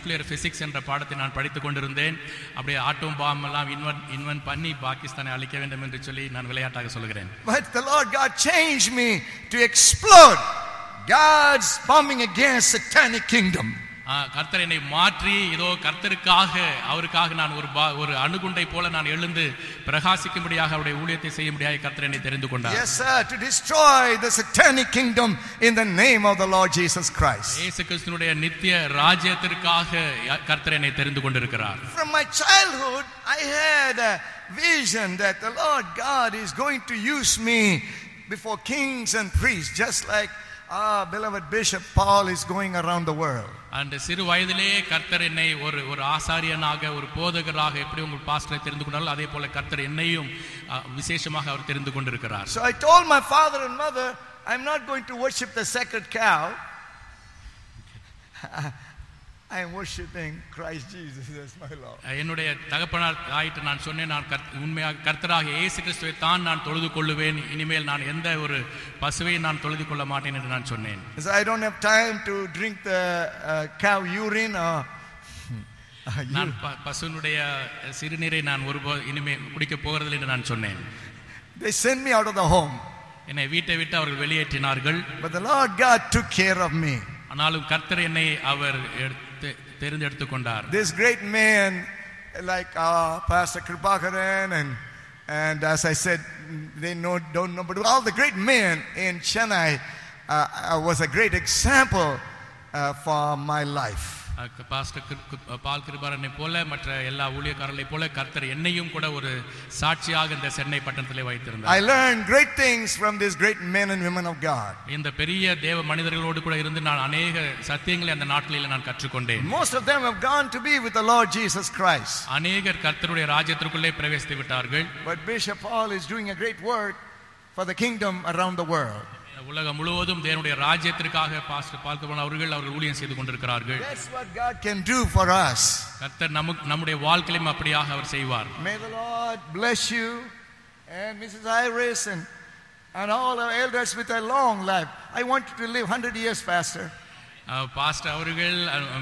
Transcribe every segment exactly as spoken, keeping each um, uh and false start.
Nuclear physics என்ற பாடத்தை நான் படித்துக் கொண்டிருந்தேன். அப்படியே ஆட்டம் பாம் எல்லாம் இன்வென்ட் இன்வென்ட் பண்ணி பாகிஸ்தானை அழிக்க வேண்டும் என்று சொல்லி நான் விளையாட்டாக சொல்கிறேன். But the Lord God changed me to explode God's bombing against satanic kingdom. கர்த்தர் என்னை மாற்றி இதோ கர்த்தருக்காக அவருக்காக நான் ஒரு ஒரு அணுகுண்டை போல நான் எழுந்து பிரகாசிக்கும்படியாக அவருடைய ஊழியத்தை செய்யும்படியாக கர்த்தர் என்னை தெரிந்து கொண்டார். Yes sir, to destroy the satanic kingdom in the name of the Lord Jesus Christ. இயேசு கிறிஸ்துவினுடைய நித்திய ராஜ்யத்திற்காக கர்த்தர் என்னை தெரிந்து கொண்டிருக்கிறார். From my childhood I had a vision that the Lord God is going to use me before kings and priests, just like our beloved Bishop Paul is going around the world. அந்த சிறு வயதிலே கர்த்தர் என்னை ஒரு ஒரு ஆசாரியனாக ஒரு போதகராக எப்படி உங்கள் பாஸ்டரை தெரிந்து கொண்டாலும் அதே போல கர்த்தர் என்னையும் விசேஷமாக அவர் தெரிந்து கொண்டிருக்கிறார். So I told my father and mother, I'm not going to worship the sacred cow. I am worshiping Christ Jesus as my Lord. என்னுடைய தகப்பனார் ஆயிட்டு நான் சொன்னேன், நான் உண்மையாக கர்த்தராக இயேசு கிறிஸ்துவை தான் நான் தொழுது கொள்ளுவேன், இனிமேல் நான் எந்த ஒரு பசுவையும் நான் தொழுது கொள்ள மாட்டேன் என்று நான் சொன்னேன். So I don't have time to drink the uh, cow urine or நான் பசுனுடைய சிறுநீரை நான் ஒருபோது இனிமே குடிக்க போகிறதில்லை என்று நான் சொன்னேன். They sent me out of the home. என்னை வீட்டை விட்டு அவர்கள் வெளியேற்றினார்கள். But the Lord God took care of me. ஆனாலும் கர்த்தர் என்னை அவர் தெரிந்தெடுத்துக் கொண்டார். This great man like uh, Pastor Kripakaran and and as I said, they know don't know, but all the great men in Chennai uh, was a great example uh, for my life. Pastor பால் கிருபாரனை போல மற்ற எல்லா ஊழியக்காரர்களை போல கர்த்தர் என்னையும் கூட ஒரு சாட்சியாக இந்த சென்னை பட்டணத்திலே வைத்திருந்தார். I learned great things from these great men and women of God. இந்த பெரிய தேவ மனிதர்களோடு கூட இருந்து நான் अनेक சத்தியங்களை அந்த நாட்களில் நான் கற்றுக்கொண்டேன். Most of them have gone to be with the Lord Jesus Christ. अनेகர் கர்த்தருடைய ராஜ்யத்திற்குள்ளே பிரவேசித்து விட்டார்கள். But Bishop Paul is doing a great work for the kingdom around the world. உலகம் முழுவதும் தேவனுடைய ராஜ்யத்திற்காக பாஸ்டர் பால் கிருபாரன் அவர்கள் அவர்கள் ஊழியம் செய்து கொண்டிருக்கிறார்கள். That's what God can do for us. கர்த்தர் நமக்கு நம்முடைய வாழ்க்கையிலும் அப்படியாக அவர் செய்வார். May the Lord bless you and Missus Iris and and all our elders with a long life. I want you to live one hundred years, Pastor. Pastor அவர்கள்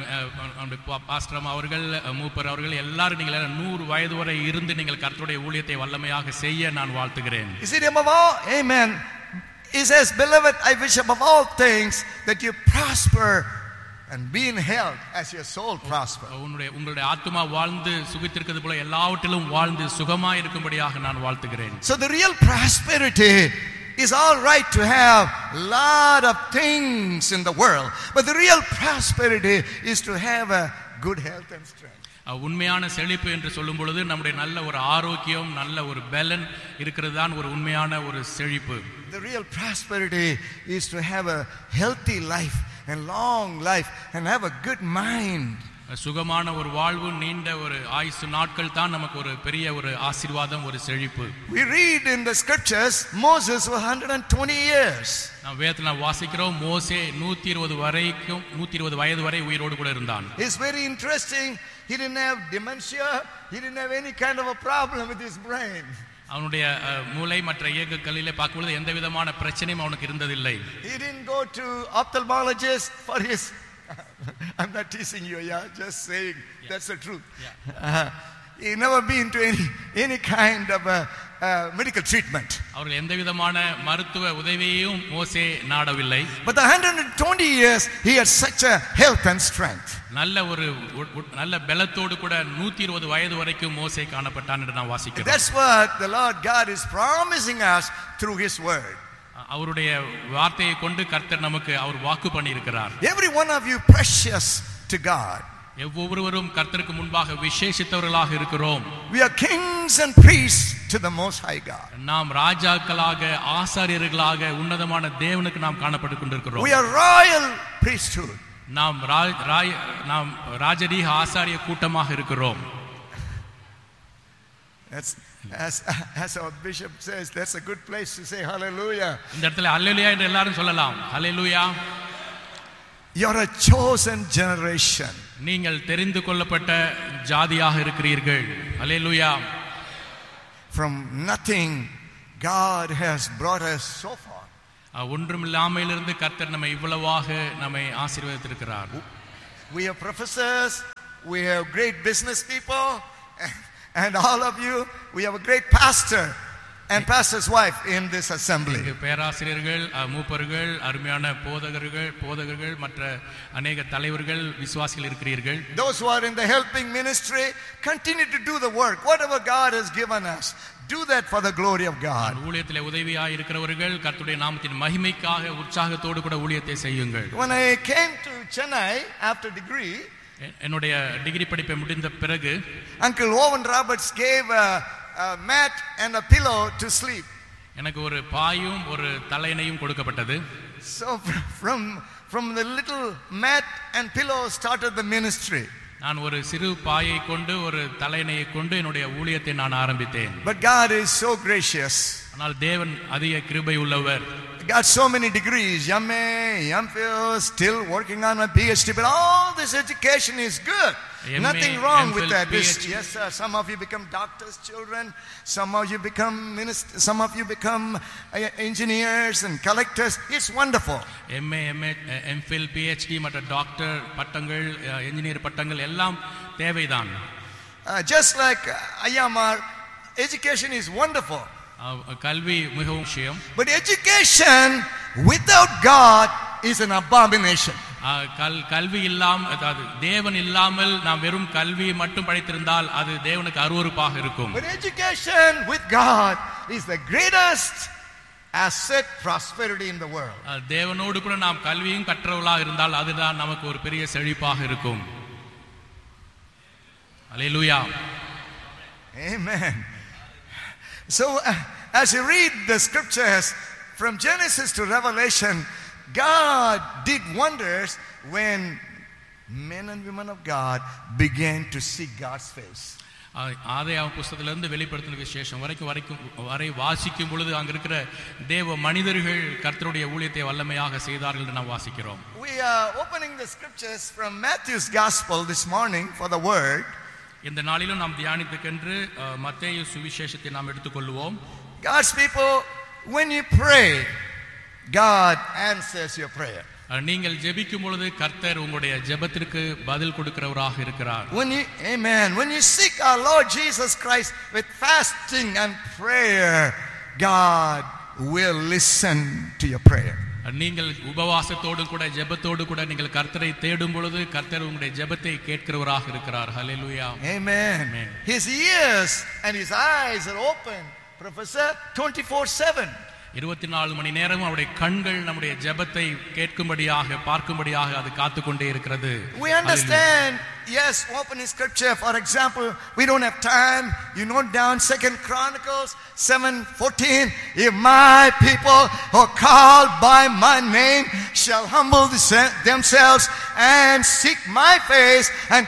pastor அவர்கள் மூப்பர் அவர்கள் எல்லாரும் நீங்கள் நூறு வயது வரை இருந்து நீங்கள் கர்த்தருடைய ஊழியத்தை வல்லமையாக செய்ய நான் வாழ்த்துகிறேன். Is it above all? Amen. He says, beloved, I wish above all things that you prosper and be in health as your soul prosper. உன்னுடைய உங்களுடைய ஆத்துமா வாழ்ந்து சுகித்திருக்கிறது போல எல்லாவற்றிலும் வாழ்ந்து சுகமாய் இருக்கும்படியாக நான் வாழ்த்துகிறேன். So the real prosperity is all right to have a lot of things in the world, but the real prosperity is to have a good health and strength. உண்மையான செழிப்பு என்று சொல்லும் பொழுது நம்முடைய நல்ல ஒரு ஆரோக்கியம் நல்ல ஒரு பலன் இருக்கிறது தான் ஒரு உண்மையான ஒரு செழிப்பு. The real prosperity is to have a healthy life and long life and have a good mind. சுகமான ஒரு வாழ்வு நீண்ட ஒரு ஆயுசு நாட்கள் தான் நமக்கு ஒரு பெரிய ஒரு ஆசீர்வாதம் ஒரு செழிப்பு. We read in the scriptures Moses was one hundred twenty years. நாம் வேதத்துல வாசிக்கிறோம் மோசே நூற்று இருபது வரைக்கும் நூற்று இருபது வயது வரை உயிரோடு கூட இருந்தான். It's very interesting. He didn't have dementia. He didn't have any kind of a problem with his brain. அவனுடைய மூளை மற்ற இயக்கங்களிலே பார்க்கும்போது எந்த விதமான பிரச்சனையும் அவனுக்கு இருந்ததில்லை. He didn't go to ophthalmologist for his I'm not teasing you, yeah, just saying yeah. That's the truth. Yeah. Uh, he never been to any any kind of a uh, medical treatment. அவர்கள் எந்த விதமான மருத்துவ உதவியையும் மோசே நாடவில்லை. But the one hundred twenty years he had such a health and strength. நல்ல ஒரு நல்ல பலத்தோடு கூட நூற்று இருபது வயது வரைக்கும் மோசே காணப்பட்டான் என்று நான் வாசிக்கிறோம். That's what the Lord God is promising us through his word. அவருடைய வார்த்தையை கொண்டு கர்த்தர் நமக்கு அவர் வாக்கு பண்ணி இருக்கிறார். Every one of you precious to God. ஒவ்வொருவரும் கர்த்தருக்கு முன்பாக விசேஷித்தவர்களாக இருக்கிறோம். We are kings and priests to the most high God. நாம் ராஜாக்களாக ஆசாரியர்களாக உன்னதமான தேவனுக்கு நாம் காணப்பட்டு கொண்டிருக்கிறோம். We are royal priesthood. நாம் நாம் ராஜரீக ஆசாரிய கூட்டமாக இருக்கிறோம். That's as as our bishop says, that's a good place to say hallelujah. இந்த இடத்துல ஹalleluya என்று எல்லாரும் சொல்லலாம். ஹalleluya. You are a chosen generation. நீங்கள் தெரிந்து கொள்ளப்பட்ட ஜாதியாக இருக்கிறீர்கள். ஹalleluya. From nothing God has brought us so far. ஒன்றுமில்லாமையிலிருந்து கர்த்தர் நம்மை இவ்வளவாக நம்மை ஆசீர்வதித்திருக்கிறார். we have professors, we have great business people, and all of you, we have a great pastor and pastor's wife in this assembly. இங்கு பேராசிரியர்கள், அஹ், மூப்பர்கள், அருமையான போதகர்கள், போதகர்கள் மற்ற அநேக தலைவர்கள், விசுவாசிகள் இருக்கிறீர்கள். Those who are in the helping ministry, continue to do the work. Whatever God has given us, do that for the glory of God. ஊழியத்திலே உதவியாய் இருக்கிறவர்கள் கர்த்தருடைய நாமத்தின் மகிமைக்காக உற்சாகத்தோடு கூட ஊழியத்தை செய்யுங்கள். When I came to Chennai after degree, எ- என்னுடைய டிகிரி படிப்பை முடிந்த பிறகு Uncle Owen Roberts gave a, a mat and a pillow to sleep. எனக்கு ஒரு பாயும் ஒரு தலையணையும் கொடுக்கப்பட்டது. So from from the little mat and pillow started the ministry. நான் ஒரு சிறு பாயை கொண்டு ஒரு தலையணையை கொண்டு என்னுடைய ஊழியத்தை நான் ஆரம்பித்தேன். But God is so gracious. ஆனால் தேவன் அதிக கிருபை உள்ளவர். Got so many degrees, M A, M Phil, still working on my PhD, but all this education is good. M A, Nothing wrong with M Phil, that. This, PhD. yes, sir. Some of you become doctors' children. Some of you become ministers. Some of you become uh, engineers and collectors. It's wonderful. M A, M A, M Phil, PhD மற்ற doctor பட்டங்கள், engineer பட்டங்கள் எல்லாம் தேவைதான். Uh, just like uh, Ayyamar, education is wonderful. அஹ், கல்வி மிகவும் விஷயம். But education without God is an abomination. அஹ், கல் கல்வி இல்லாமல் அதாவது தேவன் இல்லாமல் நாம் வெறும் கல்வி மட்டும் படித்திருந்தால் அது தேவனுக்கு அருவருப்பாக இருக்கும். But education with God is the greatest asset, prosperity in the world. அஹ், தேவனோடு கூட நாம் கல்வியும் கற்றவர்களாக இருந்தால் அதுதான் நமக்கு ஒரு பெரிய செழிப்பாக இருக்கும். அல்லேலூயா. Amen. So, uh, as you read the scriptures from Genesis to Revelation, God did wonders when men and women of God began to seek God's face. அஹ், ஆதியாகம புஸ்தகத்திலிருந்து வெளிப்படுத்தின விசேஷம் வரைக்கும் வரைக்கும் வரை வாசிக்கும் பொழுது அங்க இருக்கிற தேவ மனிதர்கள் கர்த்தருடைய ஊழியத்தை வல்லமையாக செய்தார்கள் என்று நாம் வாசிக்கிறோம். We are opening the scriptures from Matthew's Gospel this morning for the word. இந்த நாளிலும் நாம் தியானித்துக்கென்று அஹ், மத்தேயு சுவிசேஷத்தை நாம் எடுத்துக்கொள்வோம். God's people, when you pray, God answers your prayer. அஹ், நீங்கள் ஜெபிக்கும் பொழுது கர்த்தர் உங்களுடைய ஜெபத்திற்கு பதில் கொடுக்கிறவராக இருக்கிறார். When you, amen, when you seek our Lord Jesus Christ with fasting and prayer, God will listen to your prayer. அஹ், நீங்கள் உபவாசத்தோடு கூட ஜெபத்தோடு கூட நீங்கள் கர்த்தரை தேடும் பொழுது கர்த்தர் உங்களுடைய ஜெபத்தை கேட்கிறவராக இருக்கிறார். ஹல்லேலூயா. Amen. Amen. His ears and his eyes are open, Professor, twenty-four seven. இருபத்தி நாலு மணி நேரம் அவருடைய கண்கள் நம்முடைய ஜெபத்தை கேட்கும்படியாக பார்க்கும்படியாக அது காத்துக்கொண்டே இருக்கிறது. We understand, yes, open in scripture. For example, we don't have time. You note down Second Chronicles seven fourteen. If my people who are called by my name shall humble themselves and seek my face and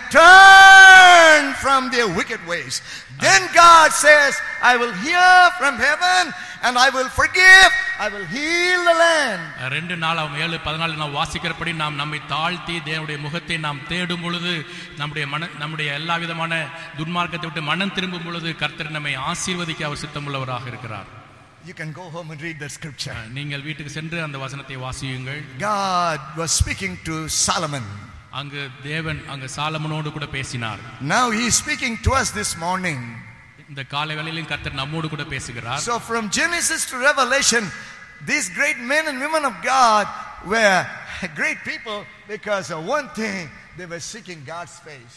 turn from their wicked ways, then God says, I will hear from heaven and I will forgive, I will heal the land. ரெண்டு நாளாம் ஏழு பதினாலு நாம் வாசிக்கிறபடி நாம் நம்மை தாழ்த்தி தேவனுடைய முகத்தை நாம் தேடும் பொழுது நம்முடைய மன நம்முடைய எல்லா விதமான துன்மார்க்கத்தை விட்டு மனம் திரும்பும் பொழுது கர்த்தர் நம்மை ஆசீர்வதிக்க அவர் சித்தமுள்ளவராக இருக்கிறார். You can go home and read that scripture. நீங்கள் வீட்டுக்கு சென்று அந்த வசனத்தை வாசியுங்கள். God was speaking to Solomon. அங்கு தேவன் அங்கு சாலமோனோடு கூட பேசினார். Now he is speaking to us this morning. இந்த காலை வேளையிலும் கர்த்தர் நம்மோடு கூட பேசுகிறார். So from Genesis to Revelation, these great men and women of God were great people because of one thing, they were seeking God's face.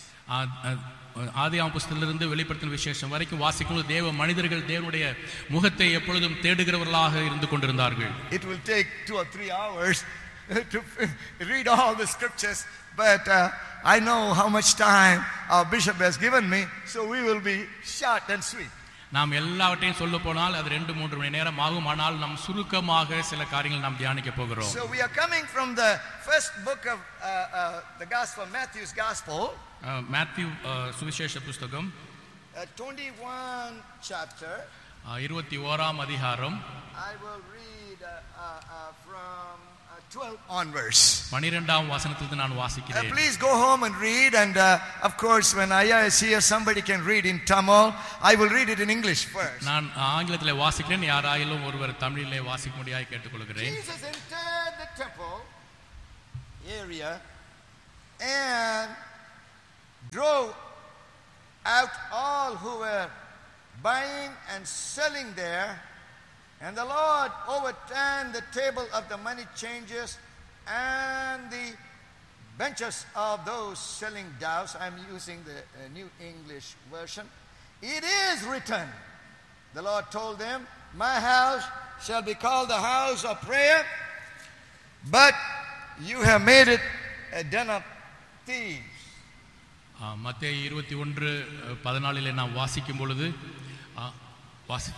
ஆதியாகம புஸ்தகத்திலிருந்து வெளிப்படுத்தின விசேஷம் வரைக்கும் வாசிக்கும்போது தேவ மனிதர்கள் தேவனுடைய முகத்தை எப்பொழுதும் தேடுகிறவர்களாக இருந்து கொண்டிருந்தார்கள். It will take two or three hours to read all the scriptures, but uh, I know how much time our bishop has given me, so we will be short and sweet. நாம் எல்லாவற்றையும் சொல்ல போனால் அது ரெண்டு மூன்று மணி நேரம் ஆகும். ஆனால் நாம் சுருக்கமாக சில காரியங்கள் நாம் தியானிக்க போகிறோம். So we are coming from the first book of uh, uh, the Gospel, Matthew's Gospel. Matthew சுவிசேஷ புஸ்தகம் Uh, twenty-one chapter. இருபத்தி ஓராம் அதிகாரம். I will read uh, uh, uh, from uh, twelve onwards. பன்னிரண்டாம் வசனத்திலிருந்து நான் Uh, வாசிக்கிறேன். please go home and read, and uh, of course when Aya is here, somebody can read in Tamil. I will read it in English first. நான் ஆங்கிலத்திலே வாசிக்கிறேன். யாராயிலும் ஒருவர் தமிழிலே வாசிக்கும்படியாக கேட்டுக்கொள்கிறேன். Jesus entered the temple area and drove out all who were buying and selling there. And the Lord overturned the table of the money changers and the benches of those selling doves. I'm using the uh, New English version. It is written, the Lord told them, my house shall be called the house of prayer, but you have made it a den of thieves. மத்தேயு இருபத்தி ஒன்று பதினாலிலே நாம் வாசிக்கும் பொழுது வாசி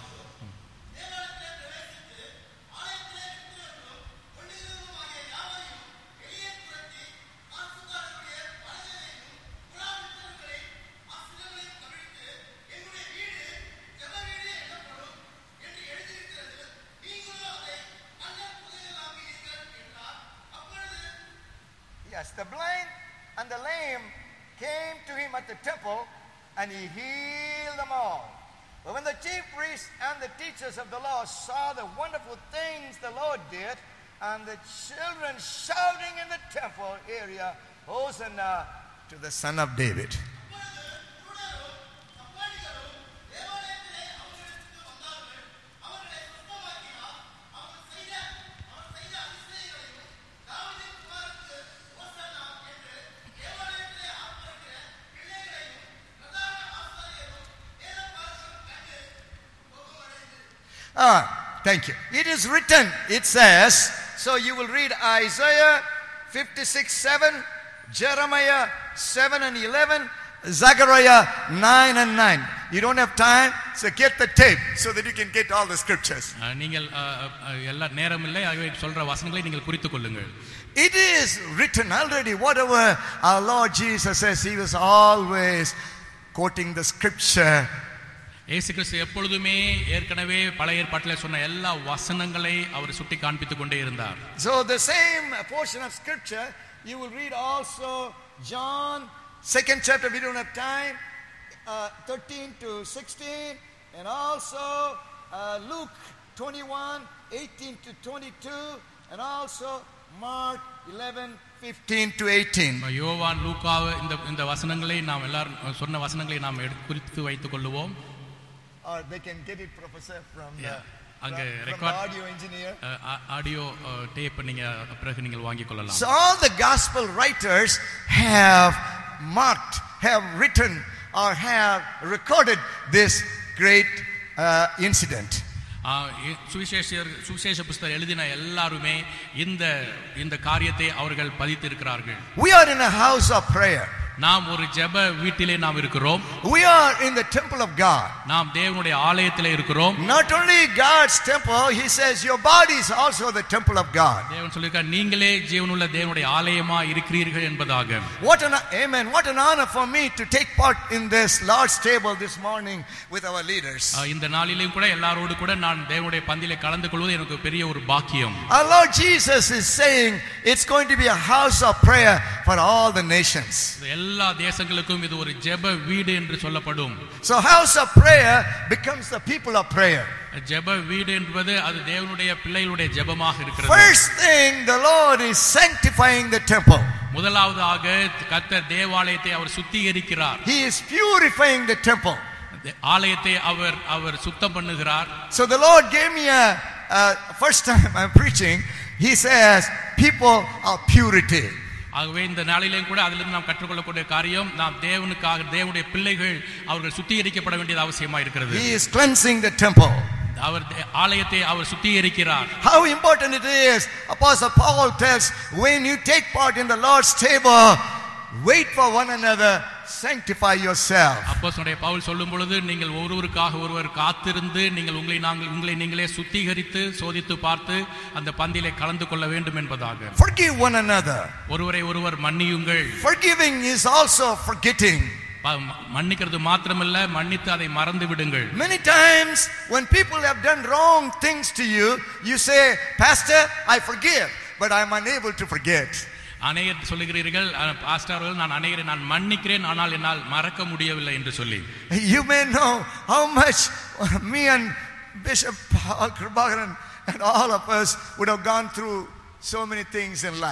Yes, the blind and the lame came to him at the temple, and he healed them all. But when the chief priests and the teachers of the law saw the wonderful things the Lord did, and the children shouting in the temple area, Hosanna to the Son of David. Ah, thank you. It is written, it says, so you will read Isaiah fifty-six seven, Jeremiah seven and eleven, Zechariah nine and nine. You don't have time, so get the tape so that you can get all the scriptures. நீங்கள் எல்லா நேரம் இல்லை, ஆகவே சொல்ற வசனங்களை நீங்கள் குறித்துக் கொள்ளுங்கள். It is written already. Whatever our Lord Jesus says, he was always quoting the scripture. இயேசு கிறிஸ்து எப்பொழுதுமே ஏற்கனவே பழைய ஏற்பாட்டிலே சொன்ன எல்லா வசனங்களை அவர் சுட்டி காண்பித்துக் கொண்டே இருந்தார். So the same portion of scripture you will read also John second chapter, we don't have time, uh, thirteen to sixteen, and also uh, Luke twenty-one eighteen to twenty-two, and also Mark eleven fifteen to eighteen. யோவான் லூக்கா இந்த இந்த வசனங்களை நாம் எல்லாரும் சொன்ன வசனங்களை நாம் குறித்து வைத்துக் கொள்வோம். Or they can get it, Professor, from yeah. the, from, from the audio engineer. Audio tape நீங்க பிறகு நீங்கள் வாங்கிக் கொள்ளலாம். So all the gospel writers have marked, have written, or have recorded this great uh, incident. சுவிசேஷர் சுவிசேஷ புத்தகம் எழுதின எல்லாருமே இந்த இந்த காரியத்தை அவர்கள் பதித்து இருக்கிறார்கள். We are in a house of prayer. நாம் ஒரு ஜெப வீட்டிலே நாம் இருக்கிறோம். We are in the temple of God. நாம் தேவனுடைய ஆலயத்திலே இருக்கிறோம். Not only God's temple, he says your body is also the temple of God. தேவன் சொல்லிருக்கார், நீங்களே ஜீவனுள்ள தேவனுடைய ஆலயமா இருக்கிறீர்கள் என்பதாக. What an amen, what an honor for me to take part in this Lord's table this morning with our leaders. இந்த நாளிலேயும் கூட எல்லாரோடு கூட நான் தேவனுடைய பந்தியிலே கலந்து கொள்வது எனக்கு பெரிய ஒரு பாக்கியம். Our Lord Jesus is saying it's going to be a house of prayer for all the nations. எல்லா தேசங்களுக்கும் இது ஒரு ஜெப வீடு என்று சொல்லப்படும். So house of prayer becomes the people of prayer. ஜெப வீடு என்பது அது தேவனுடைய பிள்ளைகளுடைய ஜெபமாக இருக்கிறது. First thing, the Lord is sanctifying the temple. முதலாவதாக கர்த்தர் தேவாலயத்தை அவர் சுத்திகரிக்கிறார். He is purifying the temple. ஆலயத்தை அவர் அவர் சுத்தம் பண்ணுகிறார். So the Lord gave me a uh, first time I'm preaching, he says people are purity. ஆகவே இந்த நாளிலேயும் கூட அதிலிருந்து நாம் கற்றுக்கொள்ளக்கூடிய காரியம், நாம் தேவனுக்காக தேவனுடைய பிள்ளைகள் அவர்கள் சுத்திகரிக்கப்பட வேண்டியது அவசியமா இருக்கிறது. He is cleansing the temple. அவர் ஆலயத்தை அவர் சுத்திகரிக்கிறார். How important it is, Apostle Paul tells, when you take part in the Lord's table, wait for one another, sanctify yourself. அப்போஸ்தலனாகிய பவுல் சொல்லும் பொழுது, நீங்கள் ஒருவருக்காக ஒருவர் காத்திருந்து நீங்கள் உங்களை நாங்கள் உங்களை நீங்களே சுத்திகரித்து சோதித்து பார்த்து அந்த பந்தியிலே கலந்து கொள்ள வேண்டும் என்பதாக. Forgive one another. ஒருவரை ஒருவர் மன்னியுங்கள். Forgiving is also forgetting. மன்னிக்கிறது மாத்திரமல்ல, மன்னித்து அதை மறந்து விடுங்கள். Many times when people have done wrong things to you, you say, Pastor, I forgive, but I am unable to forget. அநேகர் சொல்லுகிறீர்கள், பாஸ்டர்கள் நான் அநேகரை நான் மன்னிக்கிறேன், ஆனால் என்னால் மறக்க முடியவில்லை என்று சொல்லி. You may know how much me and Bishop Paul Kribakaran and all of us would have gone through so many things in life.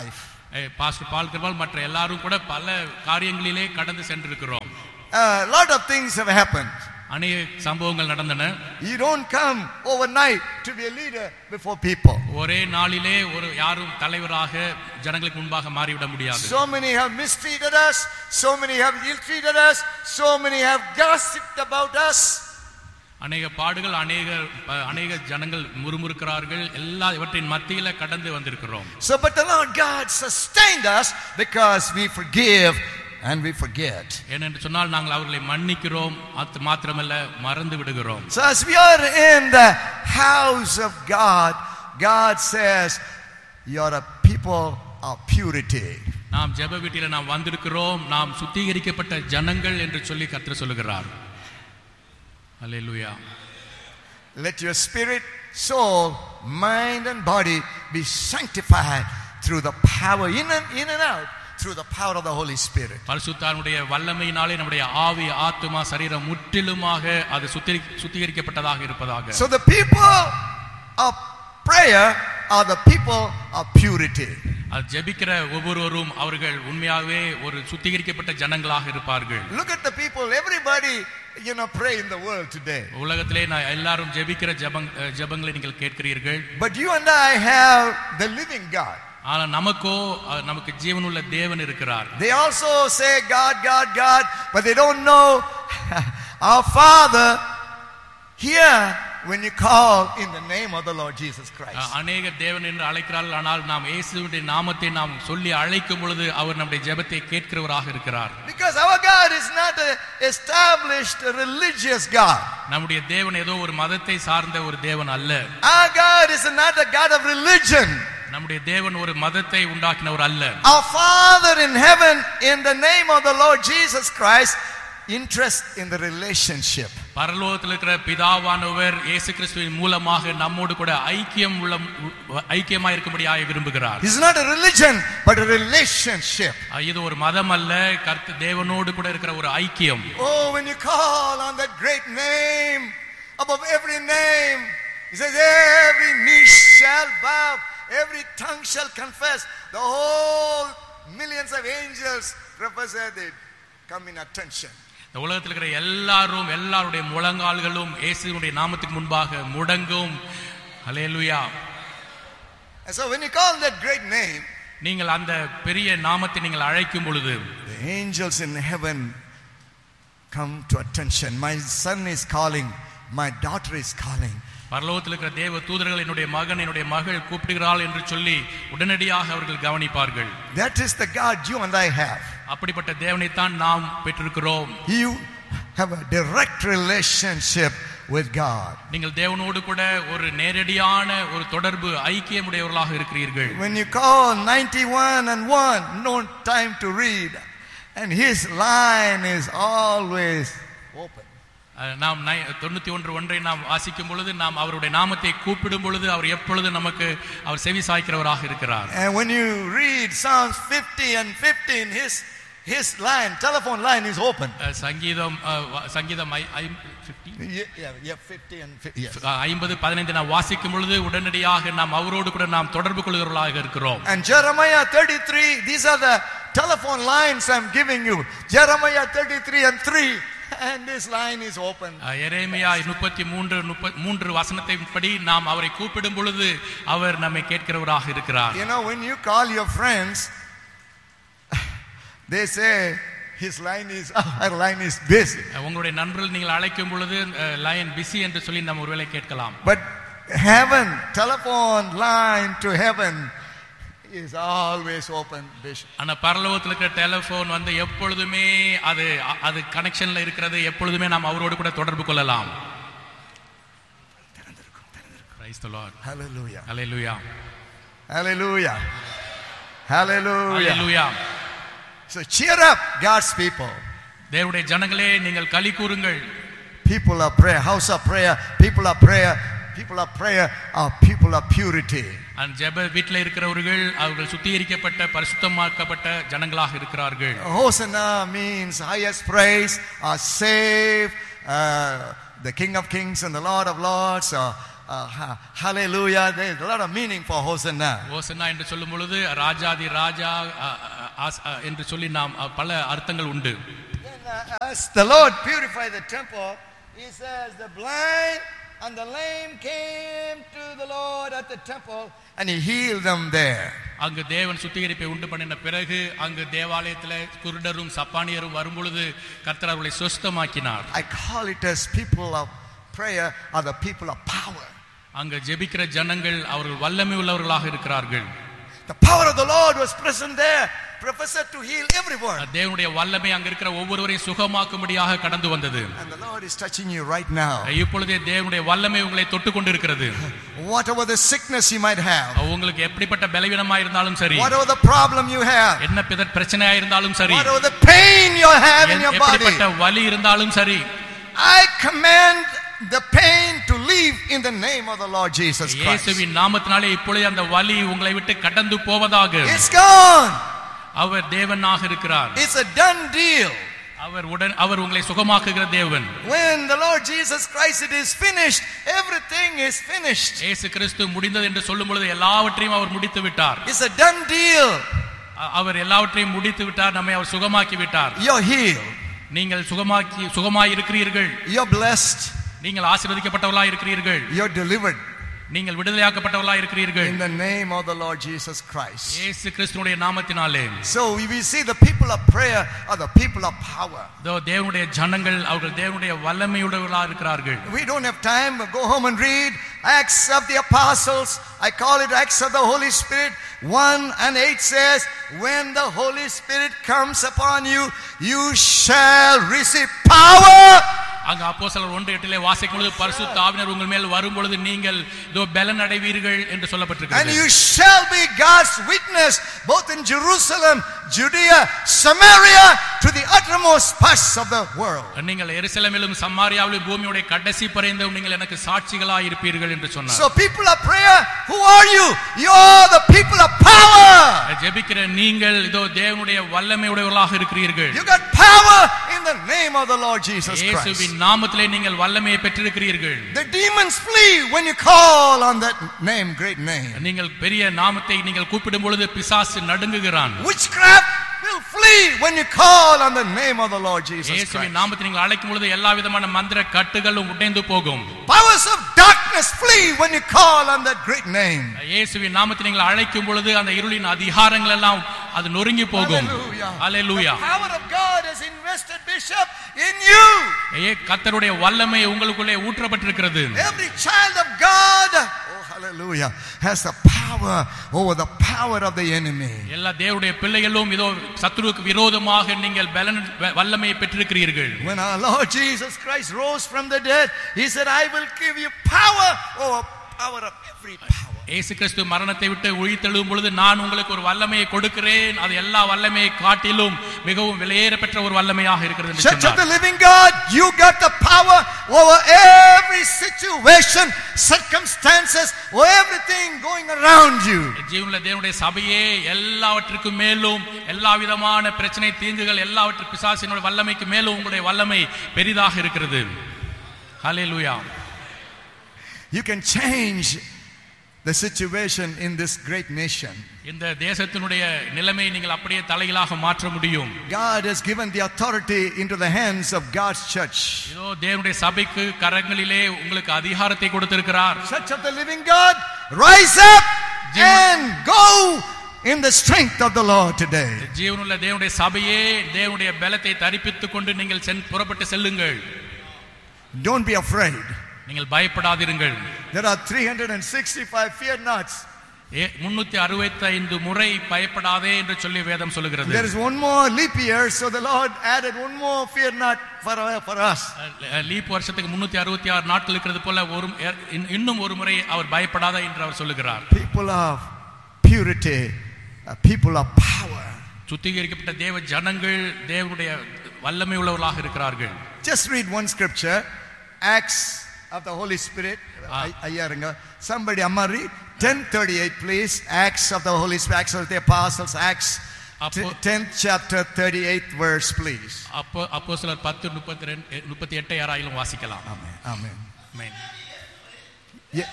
Pastor பால் கிருபால் மற்ற எல்லாரும் கூட பல காரியங்களிலே கடந்து சென்றிருக்கிறோம். A lot of things have happened. அநேக சம்பவங்கள் நடந்தன. You don't come overnight to be a leader before people. ஒரே நாளிலே ஒரு யாரும் தலைவராக ஜனங்களுக்கு முன்பாக மாறிவிட முடியாது. So many have mistreated us, so many have ill-treated us, so many have gossiped about us. அநேக பாடுகள், அநேக அநேக ஜனங்கள் முறுமுறுக்கிறார்கள். எல்லா இவற்றின் மத்தியில கடந்து வந்திருக்கிறோம். So but the Lord God sustained us because we forgive and we forget. ஏனென்று சொன்னால் நாங்கள் அவர்களை மன்னிக்கிறோம், அது மாத்திரமல்ல மறந்து விடுகிறோம். So as we are in the house of God, God says you are a people of purity. நாம் ஜெப வீட்டில நாம் வந்திருக்கிறோம், நாம் சுத்திகரிக்கப்பட்ட ஜனங்கள் என்று சொல்லி கர்த்தர் சொல்லுகிறார். Hallelujah. Let your spirit, soul, mind and body be sanctified through the power in and in and out through the power of the Holy Spirit. பரிசுத்தாவினுடைய வல்லமையினாலே நம்முடைய ஆவி, ஆத்துமா, சரீரம் முற்றிலுமாக அது சுத்திகரிக்கப்பட்டதாக இருப்பதாக. So the people of prayer are the people of purity. அது ஜெபிக்கிற ஒவ்வொருவரும் அவர்கள் உண்மையாகவே ஒரு சுத்திகரிக்கப்பட்ட ஜனங்களாக இருப்பார்கள். Look at the people, everybody, you know, pray in the world today. உலகத்திலே நான் எல்லாரும் ஜெபிக்கிற ஜெபங் ஜெபங்களை நீங்கள் கேட்கிறீர்கள். But you and I have the living God. ஆனா நமக்கோ நமக்கு ஜீவனுள்ள தேவன் இருக்கிறார். They also say God, God, God, but they don't know our Father here when you call in the name of the Lord Jesus Christ. அநேக தேவன் என்று அழைக்கிறார்கள், ஆனால் நாம் இயேசுவின் நாமத்தை நாம் சொல்லி அழைக்கும் பொழுது அவர் நம்முடைய ஜெபத்தை கேட்கிறவராக இருக்கிறார். Because our God is not a established religious God. நம்முடைய தேவன் ஏதோ ஒரு மதத்தை சார்ந்த ஒரு தேவன் அல்ல. Our God is not a God of religion. நம்முடைய தேவன் ஒரு மதத்தை உண்டாக்கினவர் அல்ல. Our Father in heaven, in the name of the Lord Jesus Christ, interest in the relationship. பரலோகத்தில் இருக்கிற பிதாவானவர் இயேசு கிறிஸ்துவின் மூலமாக நம்மோடு கூட ஐக்கியம் உள்ள ஐக்கியமாய் இருக்கும்படியாக விரும்புகிறார். It's not a religion but a relationship. இது ஒரு மதம் அல்ல, கர்த்த தேவனோடு கூட இருக்கிற ஒரு ஐக்கியம். Oh, when you call on that great name above every name, he says every knee shall bow, every tongue shall confess. The whole millions of angels represented come in attention. இந்த உலகத்தில் இருக்கிற எல்லாரும் எல்லாருடைய முழங்கால்களும் இயேசுவினுடைய நாமத்துக்கு முன்பாக முடங்கும். ஹல்லேலூயா. And so when you call that great name, நீங்கள் அந்த பெரிய நாமத்தை நீங்கள் அழைக்கும் பொழுது the angels in heaven come to attention. My son is calling, my daughter is calling. பரலோகத்தில் இருக்கிற தேவ தூதர்கள் என்னுடைய மகன் என்னுடைய மகள் கூப்பிடுகிறாள் என்று சொல்லி உடனடியாக அவர்கள் கவனிப்பார்கள். That is the God you and I have. அப்படிப்பட்ட தேவனை தான் நாம் பெற்றிருக்கிறோம். You have a direct relationship with God. நீங்கள் தேவனோடு கூட ஒரு நேரடியான ஒரு தொடர்பு ஐக்கியமுடையவர்களாக இருக்கிறீர்கள். When you call ninety-one and one, no time to read, and his line is always open. நாம் தொண்ணூத்தி ஒன்று ஒன்றை நாம் வாசிக்கும் பொழுது நாம் அவருடைய நாமத்தை கூப்பிடும் பொழுது அவர் எப்பொழுது நமக்கு அவர் செவி சாய்க்கிறவராக இருக்கிறார். And when you read Psalms fifty and fifteen, his his line, telephone line is open. சங்கீதம் சங்கீதம் ஐம்பது பதினைந்து நாம் வாசிக்கும் பொழுது உடனடியாக நாம் அவரோடு கூட நாம் தொடர்பு கொள்கிறவர்களாக இருக்கிறோம். And Jeremiah thirty-three, these are the telephone lines I'm giving you. Jeremiah thirty-three and three, and this line is open. எரேமியா முப்பத்தி மூன்று மூன்று வசனத்தின்படி நாம் அவரை கூப்பிடும் பொழுது அவர் நம்மை கேட்கிறவராக இருக்கிறார். You know, when you call your friends, they say his line is our line is busy. உங்களுடைய நண்பர்கள் நீங்கள் அழைக்கும் பொழுது லைன் பிஸி என்று சொல்லி நம்ம ஒருவேளை கேட்கலாம். But heaven, telephone line to heaven is always open, Bishop. ஆனா பரலோகத்தில் இருக்கிற டெலிபோன் வந்து எப்பொழுதுமே அது அது கனெக்ஷன்ல இருக்கிறது, எப்பொழுதுமே நாம் அவரோடு கூட தொடர்பு கொள்ளலாம். Praise the Lord. Hallelujah. Hallelujah. Hallelujah. Hallelujah. Hallelujah. So cheer up, God's people. தேவனுடைய ஜனங்களே நீங்கள் களி கூறுங்கள். People of prayer, house of prayer, people of prayer, people of prayer are people of purity. அந்த ஜெப வீட்டில் இருக்கிறவர்கள் அவர்கள் சுத்திகரிக்கப்பட்ட பரிசுத்தமாக்கப்பட்ட ஜனங்களாக இருக்கிறார்கள். Hosanna means highest praise, are saved, uh, the King of Kings and the Lord of Lords are, uh, hallelujah. There's a lot of meaning for Hosanna. ஓசன்னா என்று சொல்லும் பொழுது ராஜாதி ராஜா என்று சொல்லி நாம் பல அர்த்தங்கள் உண்டு. As the Lord purified the temple, he says the blind and the lame came to the Lord at the temple and he healed them there. அங்கு தேவன் சுத்திகரிப்பை உண்டு பண்ணின பிறகு அங்கு தேவாலயத்திலே குருடரும் சப்பானியரும் வரும் பொழுது கர்த்தர் அவர்களை சுஸ்தமாக்கினார். I call it as people of prayer are the people of power. அங்கு ஜெபிக்கிற ஜனங்கள் அவர்கள் வல்லமை உள்ளவர்களாக இருக்கிறார்கள். The power of the Lord was present there, professor to heal everyone. தேவனுடைய வல்லமை அங்க இருக்கிற ஒவ்வொருவரையும் சுகமாக்கும்படியாக கடந்து வந்தது. And the Lord is touching you right now. இப்பொழுதே தேவனுடைய வல்லமை உங்களை தொட்டு கொண்டிருக்கிறது. Whatever the sickness you might have, உங்களுக்கு எப்படிப்பட்ட பலவீனமா இருந்தாலும் சரி, whatever the problem you have, என்ன பிரச்சனையா இருந்தாலும் சரி, whatever the pain you have in your body, எப்படிப்பட்ட வலி இருந்தாலும் சரி, I command the pain to leave in the name of the Lord Jesus Christ. இயேசுவின் நாமத்தினாலே இப்பொழுது அந்த வலி உங்களை விட்டு கடந்து போவதாக. It's gone. அவர் தேவனாக இருக்கிறார். It's a done deal. அவர் உடன் அவர் உங்களை சுகமாக்குகிற தேவன். When the Lord Jesus Christ it is finished, everything is finished. இயேசு கிறிஸ்து முடிந்தது என்று சொல்லும் பொழுது எல்லாவற்றையும் அவர் முடித்து விட்டார். It's a done deal. அவர் எல்லாவற்றையும் முடித்து விட்டார், நம்மை அவர் சுகமாக்கி விட்டார். You're healed. நீங்கள் சுகமாக்கி சுகமாய் இருக்கிறீர்கள். You're blessed. நீங்கள் ஆசீர்வதிக்கப்பட்டவர்களாய் இருக்கிறீர்கள். You're delivered. நீங்கள் விடுதலையாக்கப்பட்டவர்களாய் இருக்கிறீர்கள். In the name of the Lord Jesus Christ. இயேசு கிறிஸ்துவினுடைய நாமத்தினாலே. So we see the people of prayer are the people of power. தோ தேவனுடைய ஜனங்கள் அவர்கள் தேவனுடைய வல்லமையுள்ளவர்களாக இருக்கிறார்கள். We don't have time to go home and read Acts of the Apostles. I call it Acts of the Holy Spirit. one and eight says, when the Holy Spirit comes upon you, you shall receive power. அங்க அப்போஸ்தலர் ஒன்று எட்டிலே வாசிக்கும் பொழுது பரிசுத்த ஆவியானவர் உங்கள் மேல் வரும் பொழுது நீங்கள் இதோ பலன் அடைவீர்கள் என்று சொல்லப்பட்டிருக்கிறது. And you shall be God's witness both in Jerusalem, Judea, Samaria, to the uttermost parts of the world. நீங்கள் எருசலேமிலும் சமாரியாவிலும் பூமியுடைய கடைசி பரியந்தம் நீங்கள் எனக்கு சாட்சிகளாய் இருப்பீர்கள் என்று சொன்னார். So people of prayer, who are you? You are the people of power. ஜெபிக்கிற நீங்கள் இதோ தேவனுடைய வல்லமையுடையவர்களாக இருக்கிறீர்கள். You got power in the name of the Lord Jesus Christ. இயேசுவின் நாமத்திலே நீங்கள் வல்லமையை பெற்றிருக்கிறீர்கள். The demons flee when you call on that name, great name. நீங்கள் பெரிய நாமத்தை நீங்கள் கூப்பிடும் பொழுது பிசாசு நடுங்குகிறான். Witchcraft will flee when you call on the name of the Lord Jesus Christ. இயேசுவின் நாமத்தை நீங்கள் அழைக்கும் பொழுது எல்லா விதமான மந்திர கட்டுகளும் உடைந்து போகும். Powers of darkness flee when you call on that great name. இயேசுவின் நாமத்தை நீங்கள் அழைக்கும் பொழுது அந்த இருளின் அதிகாரங்கள் எல்லாம் அது நொறுங்கி போகும். ஹalleluya. The power of God has invested, Bishop, in you. கர்த்தருடைய வல்லமை உங்களுக்குள்ளே ஊற்றப்பட்டிருக்கிறது. Every child of God, oh hallelujah, has the power over the power of the enemy. எல்லா தேவனுடைய பிள்ளைகளும் இதோ சத்துருவுக்கு விரோதமாக நீங்கள் பலன் வல்லமையை பெற்றிருக்கிறீர்கள். When our Lord Jesus Christ rose from the dead, he said, I will give you power over power of every power. இயேசு கிறிஸ்து மரணத்தை விட்டு உயிர்த்தெழும் பொழுது நான் உங்களுக்கு ஒரு வல்லமையை கொடுக்கிறேன், அது எல்லா வல்லமையை காட்டிலும் மிகவும் விலையேற பெற்ற ஒரு வல்லமையாக இருக்கிறது என்று Church of சொன்னார். the living God, you got the power over every situation, circumstances, or everything going around you. ஜீவனுள்ள தேவனுடைய சபையே எல்லாவற்றுக்கும் மேலும் எல்லா விதமான பிரச்சனை தீங்குகள் எல்லாவற்று பிசாசினுடைய வல்லமைக்கு மேலும் உங்களுடைய வல்லமை பெரிதாக இருக்கிறது. ஹalleluya. You can change the situation in this great nation. இந்த தேசத்தினுடைய நிலைமையை நீங்கள் அப்படியே தலைகீழாக மாற்ற முடியும். God has given the authority into the hands of God's church. இதோ தேவனுடைய சபைக்கு கரங்களிலே உங்களுக்கு அதிகாரத்தை கொடுத்திருக்கிறார். Church of the living God, rise up and go in the strength of the Lord today. ஜீவனுள்ள தேவனுடைய சபையே தேவனுடைய பலத்தை தரிப்பித்துக் கொண்டு நீங்கள் புறப்பட்டு செல்லுங்கள். Don't be afraid. நீங்கள் பயப்படாதிருங்கள். There are three hundred sixty-five fear nots. முன்னூற்று அறுபத்தைந்து முறை பயப்படாதே என்று சொல்லி வேதம் சொல்லுகிறது. There is one more leap year, so the Lord added one more fear not for for us. Leaf வருஷத்துக்கு முன்னூற்று அறுபத்தி ஆறு நாட்கள் இருக்கிறது போல ஒரு இன்னும் ஒரு முறை அவர் பயப்படாதே என்று அவர் சொல்லுகிறார். People of purity, people of power. சுத்திகரிக்கப்பட்ட தேவ ஜனங்கள் தேவனுடைய வல்லமை உள்ளவர்களாக இருக்கிறார்கள். Just read one scripture, Acts of the Holy Spirit. Ayaranga, somebody amma read ten thirty-eight please. Acts of the Holy Spirit, Acts of the Apostles, Acts tenth chapter thirty-eighth verse please. அப்போ அப்போஸ்தலர் பத்து முப்பத்தி ரெண்டு முப்பத்தி எட்டு யாராயிலும் வாசிக்கலாம். Amen. Amen. Amen. Yeah.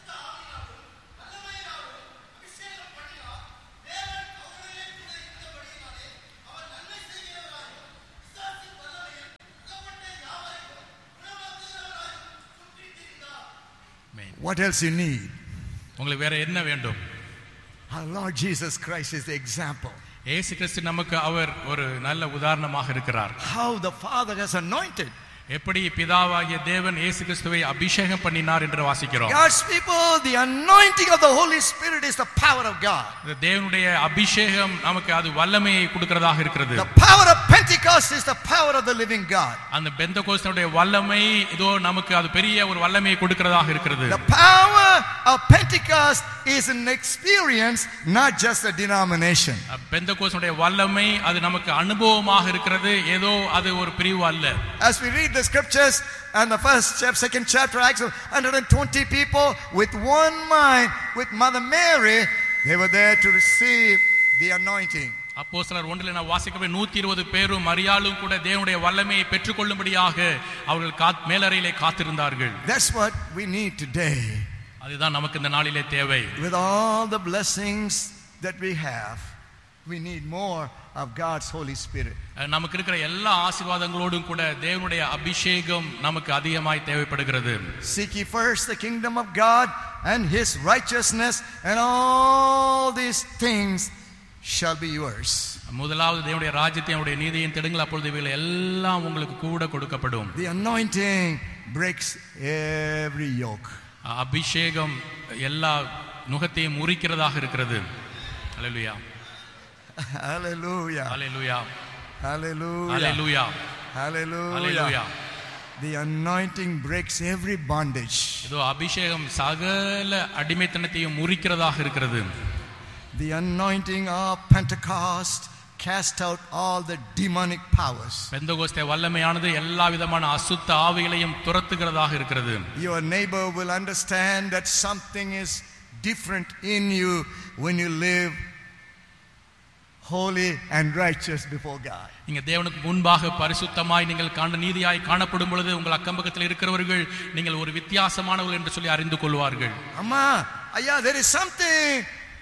What else you need? உங்களுக்கு வேற என்ன வேண்டும்? Our Lord Jesus Christ is the example. இயேசு கிறிஸ்து நமக்கு அவர் ஒரு நல்ல உதாரணமாக இருக்கிறார். How the Father has anointed. எப்படி பிதாவாகிய தேவன் இயேசு கிறிஸ்துவை அபிஷேகம் பண்ணினார் என்று வாசிக்கிறோம். God's people, the anointing of the Holy Spirit is the power of God. தேவனுடைய அபிஷேகம் நமக்கு அது வல்லமையை கொடுக்கிறதாக இருக்கிறது. The power of Pentecost is the power of the living God. அந்த பெந்தகோஸ்துடைய வல்லமை இதோ நமக்கு அது பெரிய ஒரு வல்லமையை கொடுக்கிறதாக இருக்கிறது. The power of Pentecost is an experience, not just a denomination. பெந்தகோஸ்துடைய வல்லமை அது நமக்கு அனுபவமாக இருக்கிறது, ஏதோ அது ஒரு பிரிவு அல்ல. As we read the scriptures and the first chapter, second chapter, Acts of one hundred twenty people with one mind, with Mother Mary, they were there to receive the anointing. அப்போஸ்தலர் ஒன்றில் நான் வாசிக்கவே நூற்றி இருபது பேரும் மரியாளும் கூட தேவனுடைய வல்லமையை பெற்றுக்கொள்ளும்படியாக அவர்கள் மேலறையிலே காத்திருந்தார்கள். That's what we need today. அதுதான் நமக்கு இந்த நாளிலே தேவை. With all the blessings that we have, we need more of God's Holy Spirit. நமக்கு இருக்கிற எல்லா ஆசீர்வாதங்களோடும் கூட தேவனுடைய அபிஷேகம் நமக்கு அதிகமாய் தேவைப்படுகிறது. Seek ye first the kingdom of God and his righteousness, and all these things shall be yours. முதலாவது தேவனுடைய ராஜ்யத்தையும் அவருடைய நீதியையும் தேடுங்கள், அப்பொழுது இவைகள் எல்லாம் உங்களுக்கு கூட கொடுக்கப்படும். The anointing breaks every yoke. அபிஷேகம் எல்லா நுகத்தையும் முறிக்கிறதாக இருக்கிறது. ஹல்லேலூயா. Hallelujah. Hallelujah. Hallelujah. Hallelujah. Hallelujah. Hallelujah. The anointing breaks every bondage. இதோ அபிஷேகம் சகல அடிமைத்தனத்தையும் முறிக்கிறதாக இருக்கிறது. The anointing of Pentecost cast out all the demonic powers. Pentecost வல்லமையானது எல்லா விதமான அசுத்த ஆவிகளையும் துரத்துகிறதாக இருக்கிறது. Your neighbor will understand that something is different in you when you live holy and righteous before God. நீங்க தேவனுக்கு முன்பாக பரிசுத்தமாய் நீங்கள் காண நீதியாய் காணப்படும் பொழுது உங்கள் அக்கம்பக்கத்தில் இருக்கிறவர்கள் நீங்கள் ஒரு வித்தியாசமானவர்கள் என்று சொல்லி அறிந்து கொள்வார்கள். Amma, ayya, there is something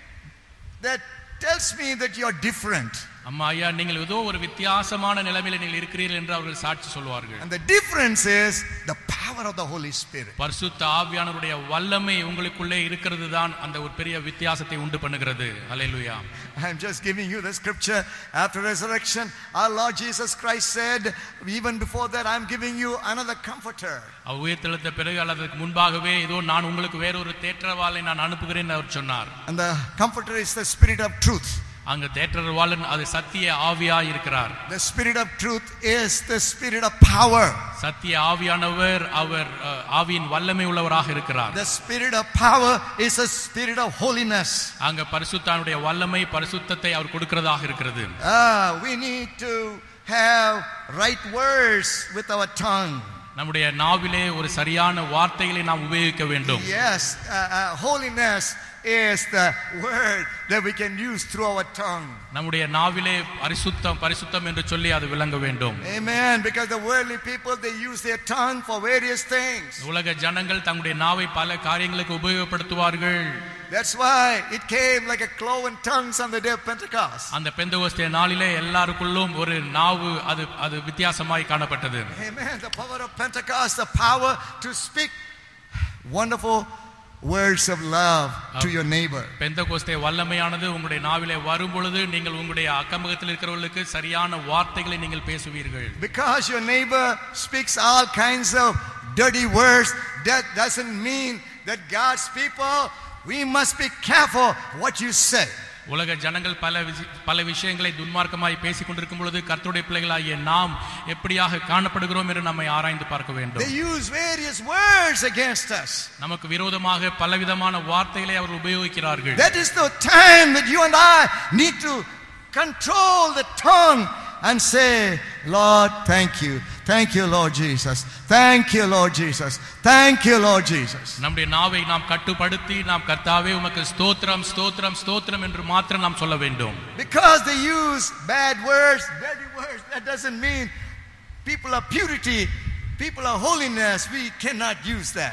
that tells me that you are different. அம்மா ஐயா நீங்கள் ஏதோ ஒரு வித்தியாசமான நிலைமையில் நீங்கள் இருக்கிறீர்கள் என்று அவர்கள் சாட்சி சொல்வார்கள். And the difference is the power of the Holy Spirit. பரிசுத்த ஆவியானவருடைய வல்லமை உங்களுக்குள்ளே இருக்கிறது தான் அந்த ஒரு பெரிய வித்தியாசத்தை உண்டு பண்ணுகிறது. ஹல்லேலூயா. I am just giving you the scripture. After resurrection, our Lord Jesus Christ said, even before that, I am giving you another comforter. அவர் உயிர்த்தெழுந்த பிறகு அல்லதுக்கு முன்பாகவே இதோ நான் உங்களுக்கு வேறொரு தேற்றவாளை நான் அனுப்புகிறேன் அவர் சொன்னார். And the comforter is the Spirit of truth. அங்க தேற்றவாளன் அது சத்திய ஆவியாய் இருக்கிறார். The Spirit of truth is the Spirit of power. சத்திய ஆவியானவர் அவர் ஆவியின் வல்லமை உள்ளவராக இருக்கிறார். The Spirit of power is a spirit of holiness. அங்க பரிசுத்தனுடைய வல்லமை பரிசுத்தத்தை அவர் கொடுக்கிறதாக இருக்கிறது. Ah, we need to have right words with our tongue. நம்முடைய நாவிலே ஒரு சரியான வார்த்தைகளை நாம் உபயோகிக்க வேண்டும். Yes, uh, uh, holiness is the word that we can use through our tongue. நம்முடைய நாவிலே பரிசுத்தம் பரிசுத்தம் என்று சொல்லி அது விளங்க வேண்டும். Amen. Because the worldly people, they use their tongue for various things. உலக ஜனங்கள் தங்களுடைய நாவை பல காரியங்களுக்கு உபயோகப்படுத்துவார்கள். That's why it came like a cloven tongues on the day of Pentecost. அந்த பெந்தகோஸ்தே நாளிலே எல்லாருக்குள்ளும் ஒரு நாவு அது அது வித்தியாசமாய் காணப்பட்டது. Amen. The power of Pentecost, the power to speak wonderful words of love to your neighbor. Pentecost வல்லமையானது உங்களுடைய நாவிலே வரும் பொழுது நீங்கள் உங்களுடைய அக்கம்பக்கத்தில் இருக்கிறவர்களுக்கு சரியான வார்த்தைகளை நீங்கள் பேசுவீர்கள். Because your neighbor speaks all kinds of dirty words, that doesn't mean that God's people, we must be careful what you say. உலக ஜனங்கள் பல பல விஷயங்களை துன்மார்க்கமாய் பேசிக் கொண்டிருக்கும் பொழுது கர்த்தருடைய பிள்ளைகளாகிய நாம் எப்படியாக காணப்படுகிறோம் என்று நம்மை ஆராய்ந்து பார்க்க வேண்டும். They use various words against us. நமக்கு விரோதமாக பலவிதமான வார்த்தைகளை அவர் உபயோகிக்கிறார்கள். That is the time that you and I need to control the tongue and say, Lord, thank you. Thank you, Lord Jesus. Thank you, Lord Jesus. Thank you, Lord Jesus. நம்முடைய நாவை நாம் கட்டுப்படுத்தி நாம் கர்த்தாவே உமக்கு ஸ்தோத்திரம் ஸ்தோத்திரம் ஸ்தோத்திரம் என்று மாத்திரம் நாம் சொல்ல வேண்டும். Because they use bad words, dirty words, that doesn't mean people of purity, people of holiness. We cannot use that.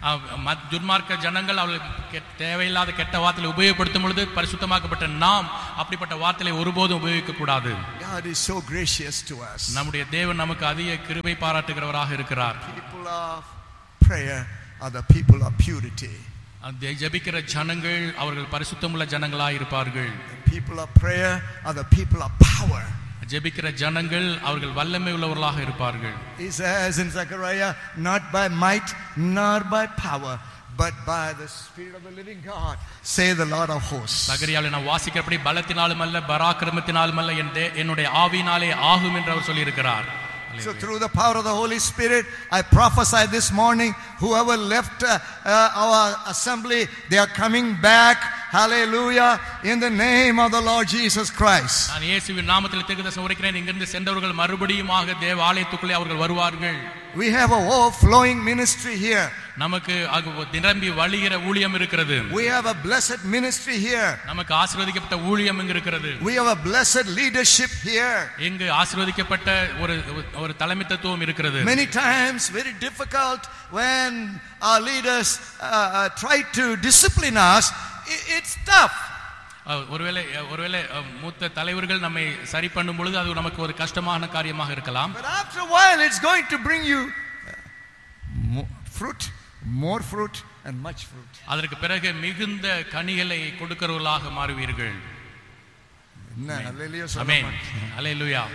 துன்மார்க்க ஜனங்கள் அவர்களுக்கு தேவையில்லாத கெட்ட வார்த்தைகளை உபயோகப்படுத்தும் பொழுது பரிசுத்தமாக்கப்பட்ட நாம் அப்படிப்பட்ட வார்த்தைகளை ஒருபோதும் உபயோகிக்க கூடாது. God is so gracious to us. நம்முடைய தேவன் நமக்கு அதிக கிருபை பாராட்டுகிறவராக இருக்கிறார். People of prayer are the people of purity. அந்த ஜெபிக்கிற ஜனங்கள் அவர்கள் பரிசுத்தமுள்ள ஜனங்களாய் இருப்பார்கள். People of prayer are the people of power. ஜெபிக்கிற ஜனங்கள் அவர்கள் வல்லமை உள்ளவர்களாக இருப்பார்கள். He says in Zechariah, not by might nor by power, but by the Spirit of the living God, say the Lord of hosts. சகரியாவில் நான் வாசிக்கிறபடி பலத்தினாலும் அல்ல பராக்கிரமத்தினாலும் அல்ல என்னுடைய ஆவியினாலே ஆகும் என்று அவர் சொல்லி இருக்கிறார். So through the power of the Holy Spirit, I prophesy this morning, whoever left uh, uh, our assembly, they are coming back. Hallelujah, in the name of the Lord Jesus Christ. நான் இயேசுவின் நாமத்தில் தீர்க்கதரிசனம் உரைக்கிறேன். இங்கிருந்து சென்றவர்கள் மறுபடியுமாக தேவ ஆலயத்துக்குள்ளே அவர்கள் வருவார்கள். We have a overflowing ministry here. நமக்கு நிரம்பி வழிகிற ஊழியம் இருக்கிறது. We have a blessed ministry here. நமக்கு ஆசீர்வதிக்கப்பட்ட ஊழியம் இங்கு இருக்கிறது. We have a blessed leadership here. இங்கு ஆசீர்வதிக்கப்பட்ட ஒரு ஒரு தலைமைத்துவம் இருக்கிறது. Many times very difficult when our leaders uh, uh, try to discipline us. It's tough. ஒருவேளை ஒருவேளை மூத்த தலைவர்கள் நம்மை சரி பண்ணும் பொழுது அது நமக்கு ஒரு கஷ்டமான காரியமாக இருக்கலாம். But after a while it's going to bring you more fruit, more fruit and much fruit. அதற்கு பிறகு மிகுந்த கனிகளை கொடுக்கிறவர்களாக மாறுவீர்கள். ஆமென். ஹalleluya.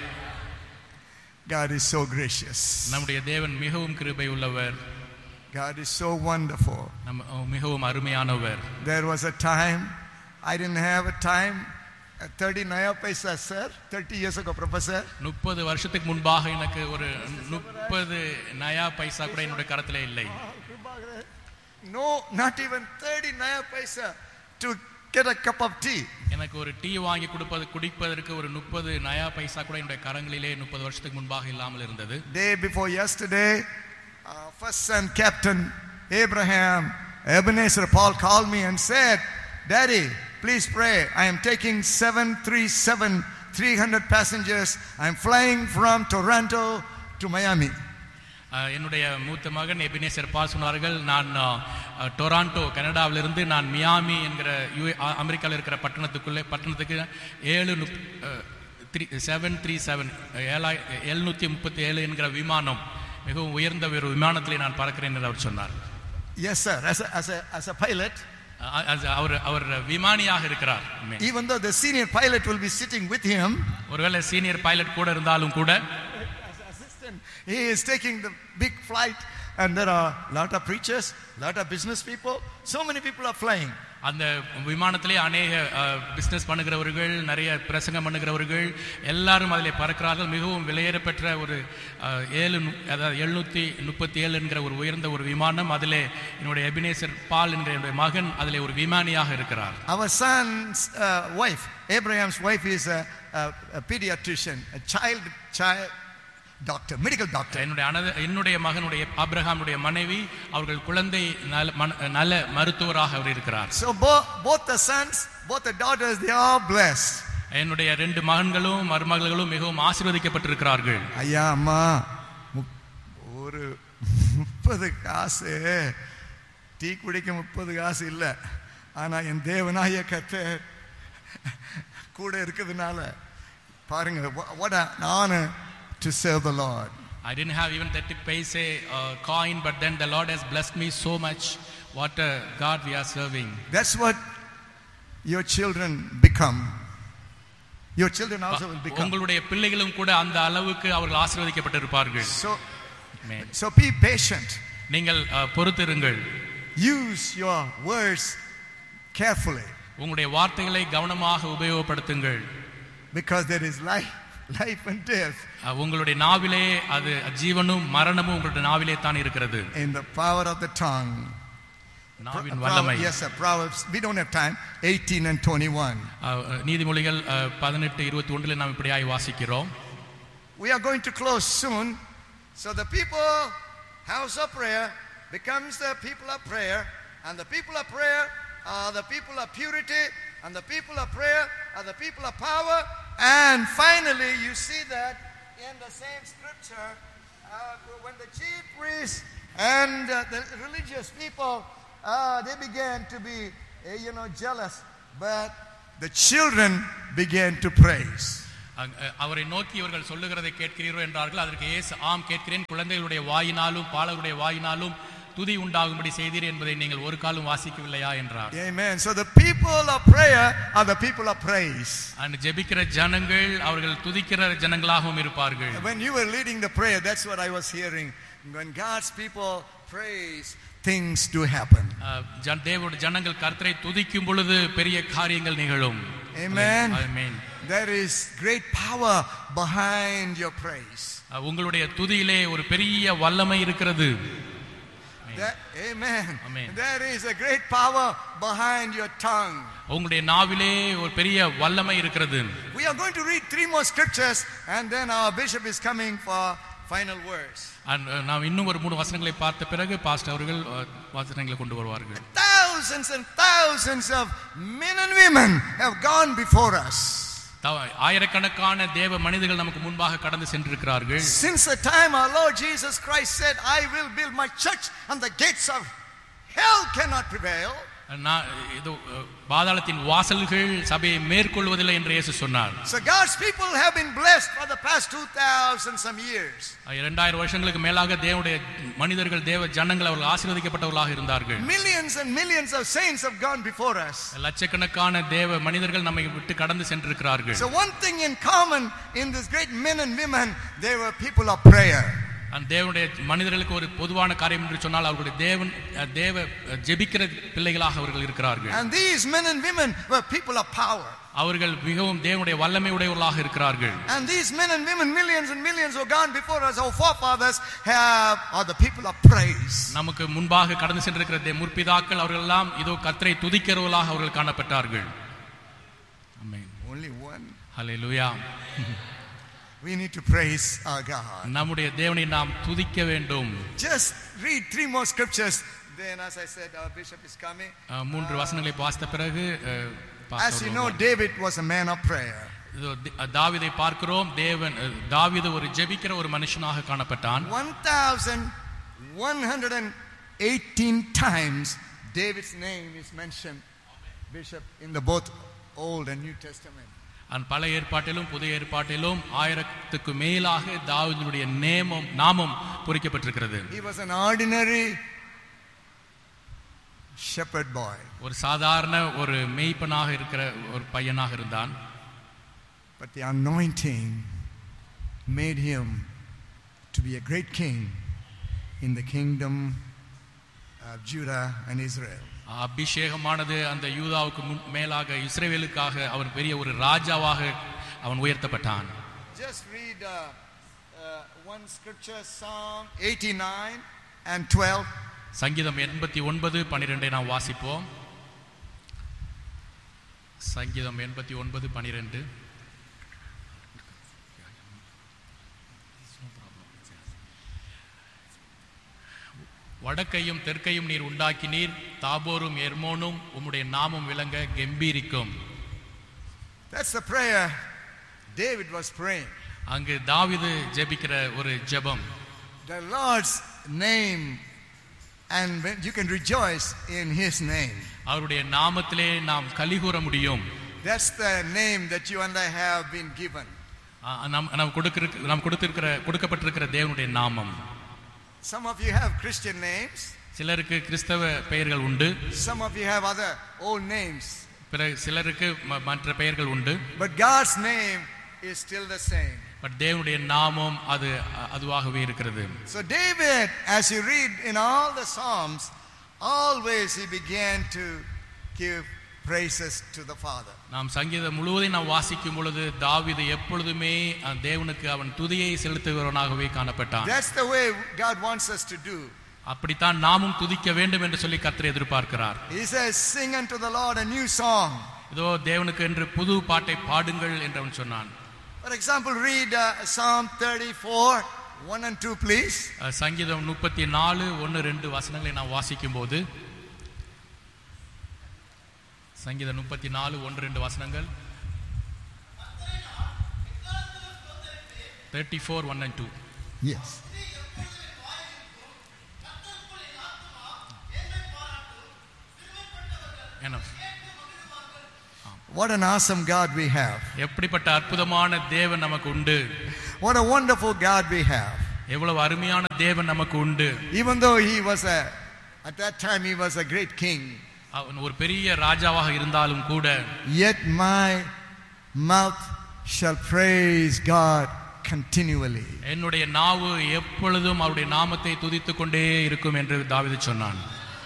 God is so gracious. நம்முடைய தேவன் மிகவும் கிருபை உள்ளவர். God is so wonderful. மிகவும் அருமையானவர். There was a time I didn't have a time. thirty naya paisa sir, thirty years ago professor. முப்பது வருஷத்துக்கு முன்பாக எனக்கு ஒரு முப்பது நயா பைசா கூட என்னோட கரத்திலே இல்லை. No, not even thirty naya paisa to get a cup of tea. எனக்கு ஒரு டீ வாங்கி கொடுப்பது குடிப்பதற்கு ஒரு முப்பது நயா பைசா கூட என்னோட கரங்களிலே முப்பது வருஷத்துக்கு முன்பாக இல்லாமல் இருந்தது. Day before yesterday, uh, first son captain Abraham Ebenezer Paul called me and said, Daddy, please pray. I am taking seven thirty-seven, three hundred passengers. I am flying from Toronto to Miami. என்னுடைய மூத்த மகன் Ebenezer பால் சொன்னார்கள், நான் Toronto கனடாவிலிருந்து நான் Miami என்கிற you அமெரிக்காவில் இருக்கிற பட்டணத்துக்குள்ளே பட்டணத்துக்கு ஏழு த்ரீ செவன் த்ரீ செவன் ஏழாய் எழுநூற்றி முப்பத்தி ஏழு என்கிற விமானம் மிகவும் உயர்ந்த ஒரு விமானத்திலே நான் பறக்கிறேன் என்று அவர் சொன்னார். Yes sir, as a, as a, as a pilot. அவர் அவர் விமானியாக இருக்கிறார். Even though the senior pilot will be sitting with him, ஒருவேளை சீனியர் பைலட் கூட இருந்தாலும் கூட as assistant, he is taking the big flight, and there are lot of preachers, lot of business people, so many people are flying. அந்த விமானத்திலே அநேக business பண்ணுகிறவர்கள், நிறைய பிரசங்கம் பண்ணுகிறவர்கள் எல்லாரும் அதிலே பறக்கிறார்கள். மிகவும் விலையேறப்பெற்ற ஒரு ஏழு அதாவது எழுநூற்றி முப்பத்தி ஏழு என்கிற ஒரு உயர்ந்த ஒரு விமானம். அதிலே என்னுடைய எபினேசர் பால் என்கிற என்னுடைய மகன் அதிலே ஒரு விமானியாக இருக்கிறார். Our son's uh, wife, Abraham's wife, is a, a, a pediatrician, a child child doctor, medical doctor. என்னுடைய என்னுடைய மகனுடைய ஆபிரகாமுடைய மனைவி அவர்கள் குழந்தை நல மருத்துவராக அவர் இருக்கிறார். So both both the sons, both the daughters, they are blessed. என்னுடைய ரெண்டு மகன்களும் மருமகளும் மிகவும் ஆசீர்வதிக்கப்பட்டிருக்கிறார்கள். ஐயா அம்மா ஒரு முப்பது காசு டீ குடிக்க முப்பது காசு இல்ல, ஆனா என் தேவனாய கர்த்தர் கூட இருக்கிறதுனால பாருங்க, what an honor to serve the Lord. I didn't have even thirty paise uh, coin, but then the Lord has blessed me so much. What a God we are serving. That's what your children become. Your children also will become. உங்களுடைய பிள்ளைகளும் கூட அந்த அளவுக்கு அவர்கள் ஆசீர்வதிக்கப்பட்டிருப்பார்கள். So so be patient. நீங்கள் பொறுத்திருங்கள். Use your words carefully. உங்களுடைய வார்த்தைகளை கவனமாக உபயோகப்படுத்துங்கள். Because there is life life and death. உங்களுடைய நாவிலே அது ஜீவனும் மரணமும் உங்களுடைய நாவிலே தான் இருக்கிறது. In the power of the tongue. நாவின் வல்லமை. Yes sir, Proverbs, we don't have time, eighteen and twenty-one. நீதிமொழிகள் பதினெட்டு இருபத்தி ஒன்று நாம் இப்படியாய் வாசிக்கிறோம். We are going to close soon. So the people house of prayer becomes the people of prayer, and the people of prayer are the people of purity, and the people of prayer are the people of power. And finally, you see that in the same scripture, uh, when the chief priest And uh, the religious people, uh, they began to be, uh, you know, jealous. But the children began to praise. அவரை நோக்கி இவர்கள் சொல்லுகிறதை கேட்கிறீரோ என்றார்கள். அதற்கு இயேசு ஆம் கேட்கிறேன், குழந்தைகளுடைய வாயினாலும் பாலருடைய வாயினாலும் துதி உண்டாகும்படி செய்தீர் என்பதை நீங்கள் ஒரு காலம் வாசிக்கவில்லையா என்றார். Amen. So the people of prayer are the people of praise. அந்த ஜெபிக்கிற ஜனங்கள் அவர்கள் துதிக்கிற ஜனங்களாகவும் இருப்பார்கள். When you were leading the prayer, that's what I was hearing. When God's people praise, things do happen. தேவனுடைய ஜனங்கள் கர்த்தரை துதிக்கும் பொழுது பெரிய காரியங்கள் நிகழும். Amen. Amen. There is great power behind your praise. உங்களுடைய துதியிலே ஒரு பெரிய வல்லமை இருக்கிறது. That, amen. Amen. There is a great power behind your tongue. உங்களுடைய நாவிலே ஒரு பெரிய வல்லமை இருக்கிறது. We are going to read three more scriptures and then our bishop is coming for final words. நாம் இன்னும் ஒரு மூணு வசனங்களை பார்த்த பிறகு பாஸ்டர் அவர்கள் வசனங்களை கொண்டு வருவார்கள். Thousands and thousands of men and women have gone before us. ஆயிரக்கணக்கான தேவ மனிதர்கள் நமக்கு முன்பாக கடந்து சென்றிருக்கிறார்கள். Since the time our Lord Jesus Christ said, I will build my church and the gates of hell cannot prevail. இது பாதாளத்தின் வாசல்கள் சபையை மேற்கொள்வதில்லை என்று இயேசு சொன்னார். So God's people have been blessed for the past two thousand some years. இரண்டாயிரம் வருஷங்களுக்கு மேலாக தேவனுடைய மனிதர்கள் தேவ ஜனங்கள் அவர்கள் ஆசீர்வதிக்கப்பட்டவர்களாக இருந்தார்கள். Millions and millions of saints have gone before us. லட்சக்கணக்கான தேவ மனிதர்கள் நம்மை விட்டு கடந்து சென்றிருக்கிறார்கள். So one thing in common in these great men and women, they were people of prayer. அந்த தேவனுடைய மனிதர்களுக்கு ஒரு பொதுவான காரியம் என்று சொன்னால் அவர்களுடைய தேவன் தேவ ஜெபிக்கிற பிள்ளைகளாக அவர்கள் இருக்கிறார்கள். And these men and women were people of power. அவர்கள் மிகவும் தேவனுடைய வல்லமை உடையவர்களாக இருக்கிறார்கள். And these men and women, millions and millions who gone before us, our forefathers, have are the people of praise. நமக்கு முன்பாக கடந்து சென்றிருக்கிற முற்பிதாக்கள் அவர்கள் எல்லாம் இதோ கர்த்தரை துதிக்கிறவர்களாக அவர்கள் காணப்பட்டார்கள். ஆமென். Only one. Hallelujah. We need to praise our God. நம்முடைய தேவனை நாம் துதிக்க வேண்டும். Just read three more scriptures. Then, as I said, our bishop is coming. மூன்று வசனங்களை வாசித்த பிறகு as you know, David was a man of prayer. தாவீதை பார்க்கிறோம். தேவன் தாவீது ஒரு ஜெபிக்கிற ஒரு மனுஷனாக காணப்பட்டான். one thousand one hundred eighteen times David's name is mentioned, bishop, in the both Old and New Testament. அந்த பழைய ஏற்பாட்டிலும் புதிய ஏற்பாட்டிலும் ஆயிரத்துக்கு மேலாக தாவீதுடைய நேமம் நாமம் பொறிக்கப்பட்டிருக்கிறது. He was an ordinary shepherd boy. ஒரு சாதாரண ஒரு மேய்ப்பனாக இருக்கிற ஒரு பையனாக இருந்தான். But the anointing made him to be a great king in the kingdom of Judah and Israel. அபிஷேகமானது அந்த யூதாவுக்கு மேலாக இஸ்ரவேலுக்காக அவன் பெரிய ஒரு ராஜாவாக அவன் உயர்த்தப்பட்டான். Just read uh, uh, one scripture, Psalm eighty-nine and twelve. சங்கீதம் எண்பத்தி ஒன்பது பன்னிரெண்டை நாம் வாசிப்போம். சங்கீதம் எண்பத்தி ஒன்பது பன்னிரெண்டு. வடக்கையும் தெற்கையும் நீர் உண்டாக்கினீர், தாபோரும் எர்மோனும் உம்முடைய நாமம் விளங்க கெம்பீரிக்கும். That's the prayer David was praying. அங்கு தாவீது ஜெபிக்கிற ஒரு ஜெபம். The Lord's name, and you can rejoice in his name. அவருடைய நாமத்திலே நாம் கலிகூர முடியும். That's the name that you and I have been given. நாம் நாம் கொடுக்கிற நாம் கொடுத்திருக்கிற கொடுக்கப்பட்டிருக்கிற தேவனுடைய நாமம். Some of you have Christian names. சிலருக்கு கிறிஸ்தவ பெயர்கள் உண்டு. Some of you have other old names. பிறகு சிலருக்கு மற்ற பெயர்கள் உண்டு. But God's name is still the same. But தேவனுடைய நாமம் அது அதுவாகவே இருக்கிறது. So David, as you read in all the Psalms, always he began to give praises to the Father. நாம் சங்கீதம் முழுவதையும் நாம் வாசிக்கும் பொழுது தாவீது எப்பொழுதுமே தேவனுக்கு அவன் துதியை செலுத்துகிறவனாகவே காணப்பட்டான். That's the way God wants us to do. அப்படித்தான் நாமும் துதிக்க வேண்டும் என்று சொல்லி கர்த்தர் எதிர்பார்க்கிறார். He says, sing unto the Lord a new song. இதோ தேவனுக்கு என்று புது பாட்டை பாடுங்கள் என்று அவன் சொன்னான். For example, read uh, Psalm thirty-four, one and two, please. சங்கீதம் முப்பத்தி நாலு ஒன்று ரெண்டு வசனங்களை நாம் வாசிக்கும் போது, சங்கீதம் முப்பத்தி நாலு ஒன்று ரெண்டு வசனங்கள். thirty-four one and two. Yes. What an awesome God we have. எப்படிப்பட்ட அற்புதமான தேவன் நமக்கு உண்டு. What a wonderful God we have. எவ்வளவு அருமையான தேவன் நமக்கு உண்டு. Even though he was a, at that time he was a great king. அவன் ஒரு பெரிய ராஜாவாக இருந்தாலும் கூட, yet my mouth shall praise God continually. என்னுடைய நாவு எப்பொழுதும் அவருடைய நாமத்தை துதித்துக் கொண்டே இருக்கும் என்று தாவீது சொன்னான்.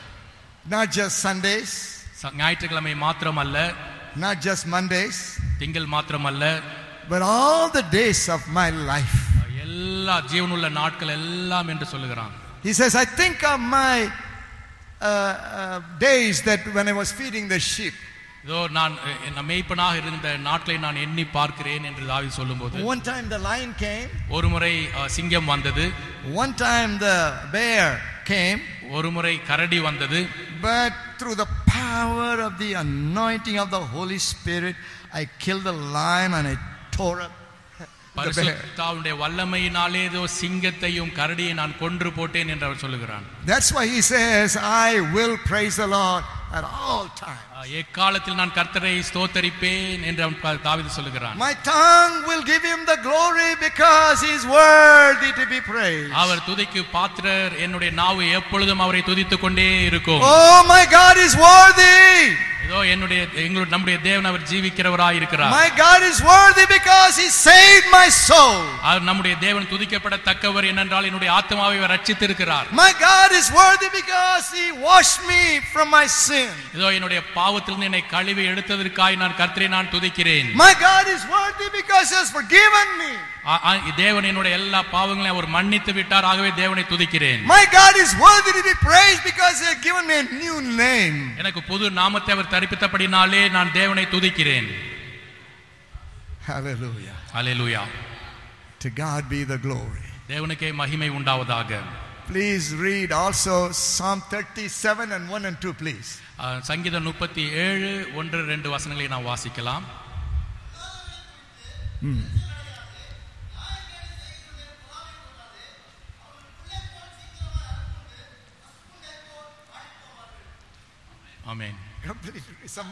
Not just Sundays, ஞாயிற்றுக்கிழமை மாத்திரமல்ல, not just Mondays, திங்கள் மாத்திரமல்ல, but all the days of my life. எல்லா ஜீவனுள்ள நாட்கள் எல்லாம் என்று சொல்லுகிறான். He says, I think of my uh, uh, days that when I was feeding the sheep. இதோ நான் மேய்ப்பனாக இருந்த நாட்களை நான் எண்ணி பார்க்கிறேன் என்று தாவீது சொல்லும்போது, one time the lion came, ஒரு முறை சிங்கம் வந்தது, one time the bear came, ஒரு முறை கரடி வந்தது, but through the power of the anointing of the Holy Spirit I killed the lion and I tore up பரிசுத்தாவினுடைய வல்லமையினாலே ஏதோ சிங்கத்தையும் கரடியை நான் கொன்று போட்டேன் என்று அவர் சொல்லுகிறான். That's why he says, I will praise the Lord at all times. எக்காலத்தில் நான் கர்த்தரை ஸ்தோத்தரிப்பேன் என்று அவன் தாவீது சொல்லுகிறான். My tongue will give him the glory because he is worthy to be praised. அவர் துதிக்கு பாத்திரர், என்னுடைய நாவு எப்பொழுதும் அவரை துதித்துக் கொண்டே இருக்கும். Oh, my God is worthy. இதோ என்னுடைய எங்களுடைய நம்முடைய தேவன் அவர் ஜீவிக்கிறவராய் இருக்கிறார். My God is worthy because he saved my soul. அவர் நம்முடைய தேவன் துதிக்கப்படத்தக்கவர் ஏனென்றால் என்னுடைய ஆத்மாவை அவர் ரட்சித்திருக்கிறார். My God is worthy because he washed me from my sin. இதோ என்னுடைய பாவத்திலிருந்து என்னை கழுவி எடுத்ததற்காக நான் கர்த்தரை நான் துதிக்கிறேன். My God is worthy because he has forgiven me. தேவன் என்னுடைய எல்லா பாவங்களையும் அவர் மன்னித்து விட்டார், ஆகவே தேவனை துதிக்கிறேன். My God is worthy to be praised because he has given me a new name. எனக்கு புது நாமத்தை அவர் தரிப்பித்தபடினாலே நான் தேவனை துதிக்கிறேன். Hallelujah. Hallelujah. To God be the glory. தேவனுக்கே மகிமை உண்டாவதாக. Please read also Psalm thirty-seven and one and two, please. சங்கீதம் முப்பத்தி ஏழு ஒன்று ரெண்டு வசனங்களை நாம் வாசிக்கலாம். Hmm. Amen. Some,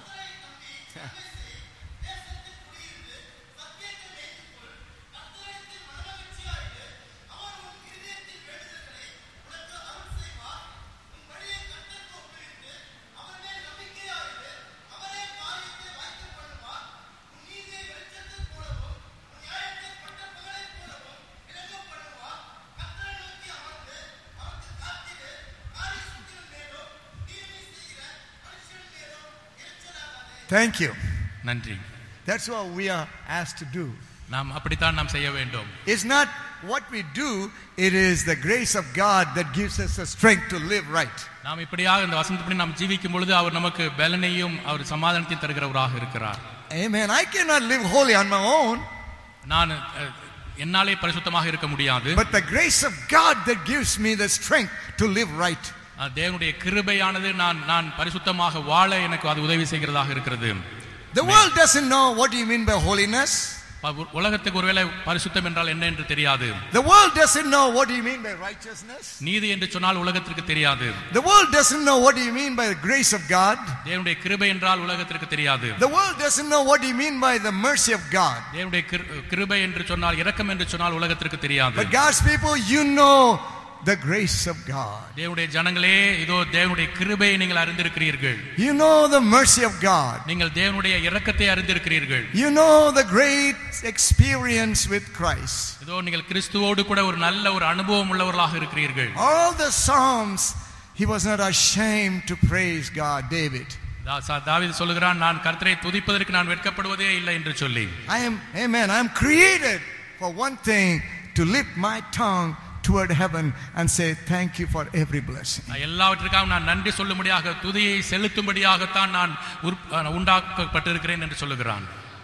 Thank you. நன்றி. That's what we are asked to do. நாம் அப்படித்தான் நாம் செய்ய வேண்டும். It's not what we do, it is the grace of God that gives us the strength to live right. நாம் இப்படியாக இந்த வசனத்தின்படி நாம் ஜீவிக்கும் பொழுது அவர் நமக்கு பலனையும் அவர் சமாதானத்தையும் தருகிறவராக இருக்கிறார். Amen. I cannot live holy on my own. நான் என்னாலே பரிசுத்தமாக இருக்க முடியாது. But the grace of God that gives me the strength to live right. தேவனுடைய கிருபையானது நான் நான் பரிசுத்தமாக வாழ எனக்கு அது உதவி செய்கிறதாக இருக்கிறது. The world doesn't know what you mean by holiness. உலகத்துக்கு ஒருவேளை பரிசுத்தம் என்றால் என்ன என்று தெரியாது. The world doesn't know what you mean by righteousness. நீதி என்று சொன்னால் உலகத்திற்கு தெரியாது. The world doesn't know what you mean by the grace of God. தேவனுடைய கிருபை என்றால் உலகத்திற்கு தெரியாது. The world doesn't know what you mean by the mercy of God. தேவனுடைய கிருபை என்று சொன்னால் இரக்கம் என்று சொன்னால் உலகத்திற்கு தெரியாது. But God's people, you know the grace of God. தேவனுடைய ஜனங்களே, இதோ தேவனுடைய கிருபையை நீங்கள் அறிந்திருக்கிறீர்கள். You know the mercy of God. நீங்கள் தேவனுடைய இரக்கத்தை அறிந்திருக்கிறீர்கள். You know the great experience with Christ. இதோ நீங்கள் கிறிஸ்துவோடு கூட ஒரு நல்ல ஒரு அனுபவம் உள்ளவர்களாக இருக்கிறீர்கள். All the Psalms, he was not ashamed to praise God, David. தாவீது சொல்லுகிறான், நான் கர்த்தரை துதிப்பதற்கு நான் வெட்கப்படுவதே இல்லை என்று சொல்லி. I am, amen, I am created for one thing, to lift my tongue toward heaven and say thank you for every blessing. எல்லாவற்றிற்காக நான் நன்றி சொல்லும்படியாக துதியை செலுத்தும்படியாகத்தான் நான் உண்டாக்கப்பட்டிருக்கிறேன் என்று சொல்லுகிறான்.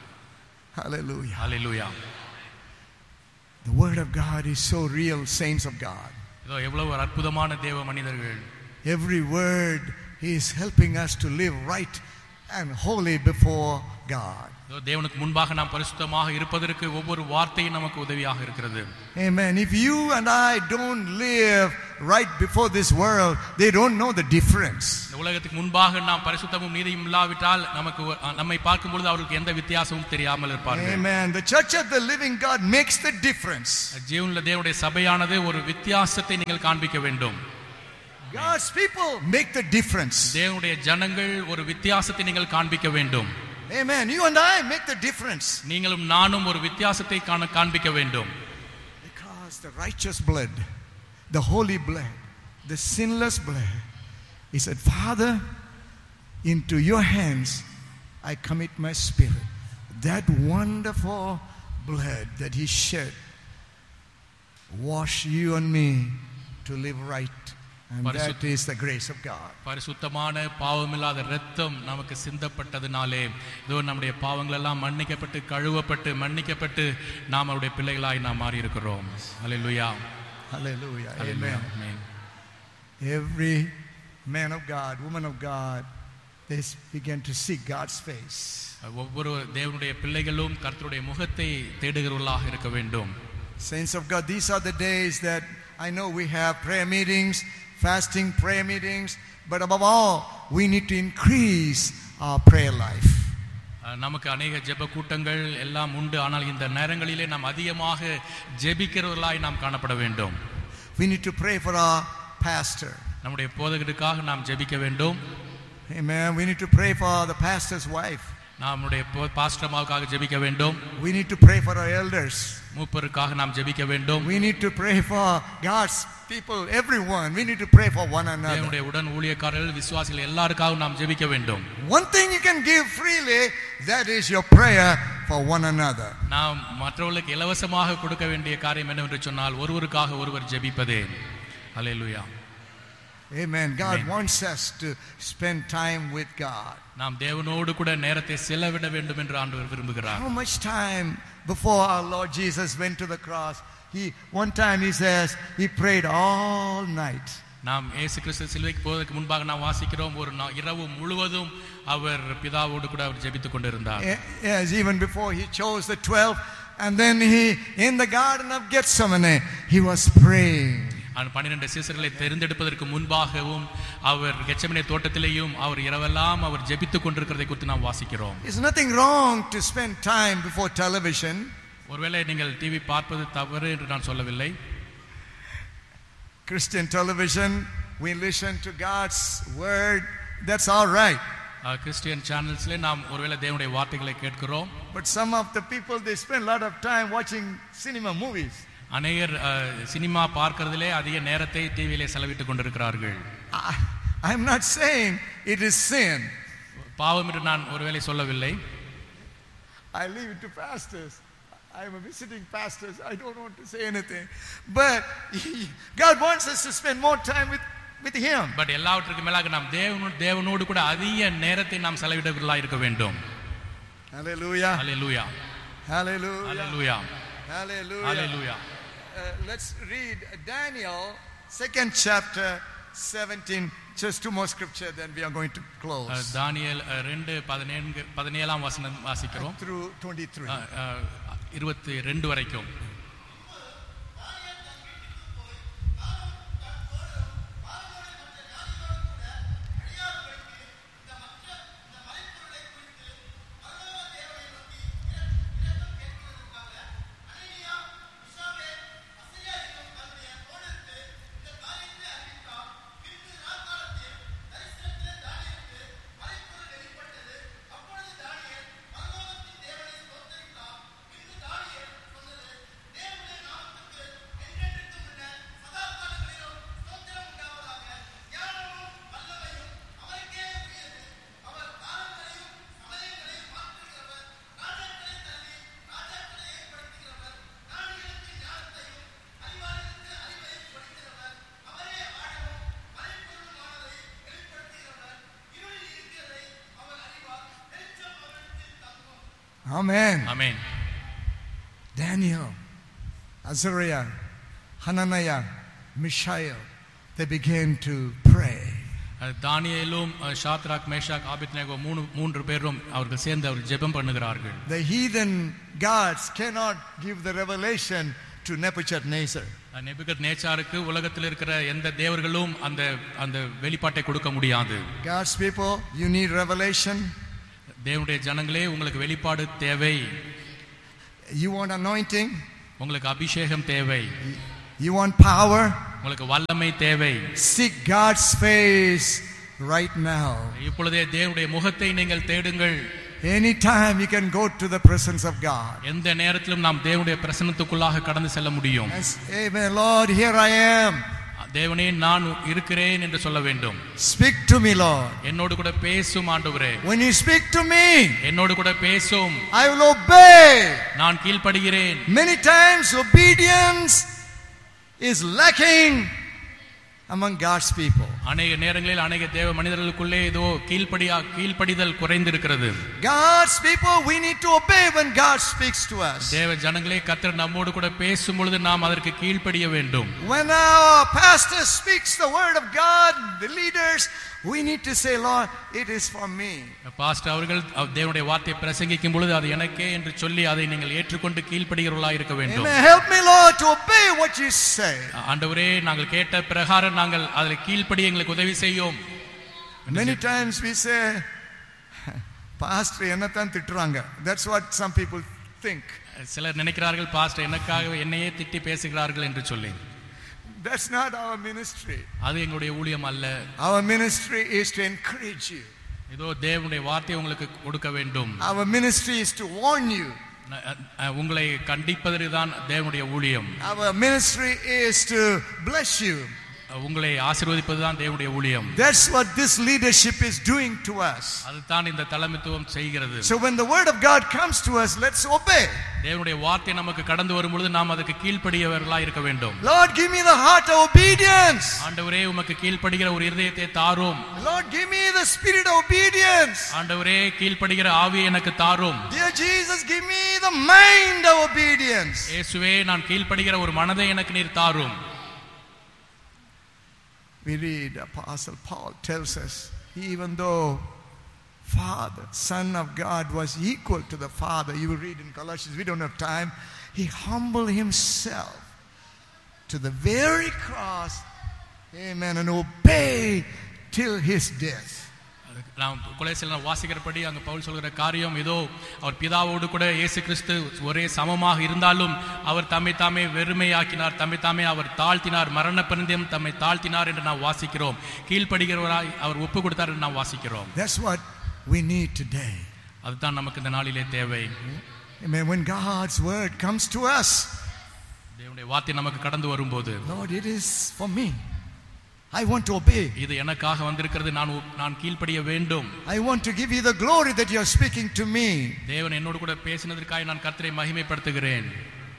Hallelujah. Hallelujah. The word of God is so real, saints of God. இதோ எவ்வளவு அற்புதமான தேவ மனிதர்கள். Every word is helping us to live right and holy before God. தேவனுக்கு முன்பாக நாம் பரிசுத்தமாக இருப்பதற்கு ஒவ்வொரு வார்த்தையும் நமக்கு உதவியாக இருக்கிறது. Amen. If you and I don't live right before this world, they don't know the difference. இந்த உலகத்துக்கு முன்பாக நாம் பரிசுத்தமும் நீதியும் இல்லாவிட்டால் நமக்கு நம்மை பார்க்கும் பொழுது அவருக்கு எந்த வித்தியாசமும் தெரியாமல் இருப்பார்கள். Amen. The church of the living God makes the difference. ஜீவனுள்ள தேவனுடைய சபையானது ஒரு வித்தியாசத்தை நீங்கள் காண்பிக்க வேண்டும். God's people make the difference. தேவனுடைய ஜனங்கள் ஒரு வித்தியாசத்தை நீங்கள் காண்பிக்க வேண்டும். Amen. You and I make the difference. நீங்களும் நானும் ஒரு வித்தியாசத்தை காண்பிக்க வேண்டும். Because the righteous blood, the holy blood, the sinless blood, he said, Father, into your hands I commit my spirit. That wonderful blood that he shed wash you and me to live right. And that is the grace of God. பரிசுத்தமான பாவமில்லாத இரத்தம் நமக்கு சிந்தப்பட்டதினாலே இதோ நம்முடைய பாவங்கள் எல்லாம் மன்னிக்கப்பட்டு கழுவப்பட்டு மன்னிக்கப்பட்டு நாம் அவருடைய பிள்ளைகளாய் நாம் மாறி இருக்கிறோம். ஹல்லேலூயா. Hallelujah. Amen. Amen. Every man of God, woman of God, they began to seek God's face. ஒவ்வொரு தேவனுடைய பிள்ளைகளும் கர்த்தருடைய முகத்தை தேடுகிறவர்களாக இருக்க வேண்டும். Saints of God, these are the days that I know we have prayer meetings, fasting prayer meetings, but above all, we need to increase our prayer life. நமக்கு अनेक ஜெப கூட்டங்கள் எல்லாம் உண்டு, ஆனால் இந்த நேரங்களிலே நாம் அதிகமாக ஜெபிக்கிறவர்களாய் நாம் காணப்பட வேண்டும். We need to pray for our pastor. நம்முடைய போதகருக்காக நாம் ஜெபிக்க வேண்டும். Amen. We need to pray for the pastor's wife. நம்முடைய பாஸ்டர் அம்மாவுக்காக ஜெபிக்க வேண்டும். We need to pray for our elders. மூப்பருக்காக நாம் ஜெபிக்க வேண்டும். We need to pray for God's people, everyone. We need to pray for one another. தேவனுடைய உடன் ஊழியக்காரர்கள் விசுவாசிகள் எல்லாருக்காகவும் நாம் ஜெபிக்க வேண்டும். One thing you can give freely, that is your prayer for one another. நாம் மற்றவர்களுக்கு இலவசமாக கொடுக்க வேண்டிய காரியம் என்னவென்று சொன்னால் ஒருவருக்காக ஒருவர் ஜெபிப்பதே. ஹல்லேலூயா. Amen. God Amen. wants us to spend time with God. நாம் தேவனோடு கூட நேரத்தை செலவிட வேண்டும் என்று ஆண்டவர் விரும்புகிறார். How much time before our Lord Jesus went to the cross, he one time he says he prayed all night. நாம் இயேசு கிறிஸ்து சிலுவைக்கு போவதற்கு முன்பாக நாம் வாசிக்கிறோம், ஒரு இரவு முழுவதும் அவர் பிதாவோடு கூட அவர் ஜெபித்துக் கொண்டிருந்தார். Yes, even before he chose the twelve, and then he in the garden of Gethsemane he was praying. பன்னிரண்டு சீசர்களை தெரிந்தெடுப்பதற்கு முன்பாகவும் அவர் கெத்செமனே தோட்டத்திலேயும் அவர் இரவெல்லாம் அவர் ஜெபித்துக் கொண்டிருக்கிறதை குறித்து நாம் வாசிக்கிறோம். There's nothing wrong to spend time before television. ஒருவேளை நீங்கள் டிவி பார்ப்பது தவறு என்று நான் சொல்லவில்லை. Christian television, we listen to God's word, that's all right. Christian சேனல்ஸ்ல நாம் ஒருவேளை தேவனுடைய வார்த்தைகளை கேட்கிறோம். But some of the people, they spend a lot of time watching cinema movies. அநேகர் சினிமா பார்க்கிறதிலே அதிக நேரத்தை டிவியிலே செலவிட்டுக் கொண்டிருக்கிறார்கள். I am not saying it is sin. பாவம் என்று நான் ஒருவேளை சொல்லவில்லை. I leave it to pastors. I am a visiting pastor. I don't want to say anything. But God wants us to spend more time with with him. But எல்லாவற்றுக்கும் மேலாக நாம் தேவனோடு தேவனோடு கூட அதிக நேரத்தை நாம் செலவிடுவர்களாக இருக்க வேண்டும். Hallelujah. Hallelujah. Hallelujah. Hallelujah. Hallelujah. Hallelujah. Uh, let's read Daniel second chapter seventeen, just two more scripture, then we are going to close. Daniel two பதினேழாம் வசனம் வாசிக்கிறோம். Through twenty-three. இருபத்தி ரெண்டு வரைக்கும். Amen. Amen. Daniel, Azariah, Hananiah, Mishael, they began to pray. தானியேலும் Shadrach Meshach Abednego மூணு மூன்று பேரும் அவர்கள் சேர்ந்து அவர் ஜெபம் பண்ணுகிறார்கள். The heathen gods cannot give the revelation to Nebuchadnezzar. நேபுகத்நேச்சாருக்கு உலகத்தில் இருக்கிற எந்த தேவர்களும் அந்த அந்த வெளிப்பாட்டை கொடுக்க முடியாது. God's people, you need revelation. தேவனுடைய ஜனங்களே, உங்களுக்கு வெளிப்பாடு தேவை. You want anointing? உங்களுக்கு அபிஷேகம் தேவை. You want power? உங்களுக்கு வல்லமை தேவை. Seek God's face right now. இப்பொழுதே தேவனுடைய முகத்தை நீங்கள் தேடுங்கள். Anytime you can go to the presence of God. எந்த நேரத்திலும் நாம் தேவனுடைய பிரசன்னத்துக்குள்ளாக கடந்து செல்ல முடியும். Amen. Lord, here I am. தேவனே, நான் இருக்கிறேன் என்று சொல்ல வேண்டும். Speak to me, Lord. என்னோடு கூட பேசும் ஆண்டவரே. When you speak to me, என்னோடு கூட பேசும். I will obey. நான் கீழ்ப்படிகிறேன். Many times obedience is lacking among God's people. அநேக நேரங்களில் அநேக தேவ மனிதர்களுக்குள்ளே ஏதோ கீழ்ப்படியா கீழ்ப்படிதல் குறைந்திருக்கிறது. God's people, we need to obey when God speaks to us. தேவ ஜனங்களே, கர்த்தர் நம்மோடு கூட பேசும் பொழுது நாம் அதற்கு கீழ்ப்படிய வேண்டும். When our pastor speaks the word of God, the leaders, we need to say, Lord, it is for me. Pastor அவர்கள் தேவனுடைய வார்த்தையை பிரசங்கிக்கும் பொழுது அது எனக்கே என்று சொல்லி அதை நீங்கள் ஏற்றுக்கொண்டு கீழ்ப்படிகிறவர்களாக இருக்க வேண்டும். Help me, Lord, to obey what you say. ஆண்டவரே, நாங்கள் கேட்ட பிரகாரம் நாங்கள் அதில் கீழ்ப்படிய எங்களுக்கு உதவி செய்யும். Many times we say, pastor என்னத்தான் திட்டுறாங்க. That's what some people think. சிலர் நினைக்கிறார்கள், பாஸ்டர் எனக்காக என்னையே திட்டி பேசுகிறார்கள் என்று சொல்லி. That's not our ministry. அது எங்களுடைய ஊழியம் அல்ல. Our ministry is to encourage you. இதோ தேவனுடைய வார்த்தையை உங்களுக்கு கொடுக்க வேண்டும். Our ministry is to warn you. உங்களை கண்டிப்பதற்கு தான் தேவனுடைய ஊழியம். Our ministry is to bless you. உங்களை ஆசீர்வதிப்பதுதான் தேவனுடைய ஊழியம். That's what this leadership is doing to us. அதுதான் இந்த தலைமைத்துவம் செய்கிறது. So when the word of God comes to us, let's obey. தேவனுடைய வார்த்தை நமக்கு கடந்து வரும் பொழுது நாம் அதுக்கு கீழ்ப்படியவர்களாக இருக்க வேண்டும். Lord, give me the heart of obedience. ஆண்டவரே, உமக்கு கீழ்ப்படிகிற ஒரு இதயத்தை தாரும். Lord, give me the spirit of obedience. ஆண்டவரே, கீழ்ப்படிகிற ஆவியை எனக்கு தாரும். Dear Jesus, give me the mind of obedience. இயேசுவே, நான் கீழ்ப்படிகிற ஒரு மனதை எனக்கு நீர் தாரும். We read Apostle Paul tells us, even though Father, Son of God was equal to the Father, you will read in Colossians, we don't have time, he humbled himself to the very cross, amen, and obeyed till his death. நாம் கொலோசியர் வாசிக்கிறபடி அங்க பவுல் சொல்கிற காரியம் இதோ, அவர் பிதாவோடு கூட இயேசு கிறிஸ்து ஒரே சமமாக இருந்தாலும் அவர் தம்மை தாமே வெறுமையாக்கினார், தம்மை தாமே அவர் தாழ்த்தினார், மரண பரியந்தம் தம்மை தாழ்த்தினார் என்று நாம் வாசிக்கிறோம். கீழ்ப்படிகிறவராய் அவர் ஒப்பு கொடுத்தார் என்று நாம் வாசிக்கிறோம். That's what we need today. அதுதான் நமக்கு இந்த நாளிலே தேவை. Amen. When God's word comes to us, தேவனுடைய வார்த்தை நமக்கு கடந்து வரும்போது, Lord, it is for me. I want to obey. இது எனக்காக வந்திருக்கிறது, நான் நான் கீழ்ப்படிய வேண்டும். I want to give you the glory that you are speaking to me. தேவன் என்னோடு கூட பேசினதற்காக நான் கர்த்தரை மகிமைப்படுத்துகிறேன்.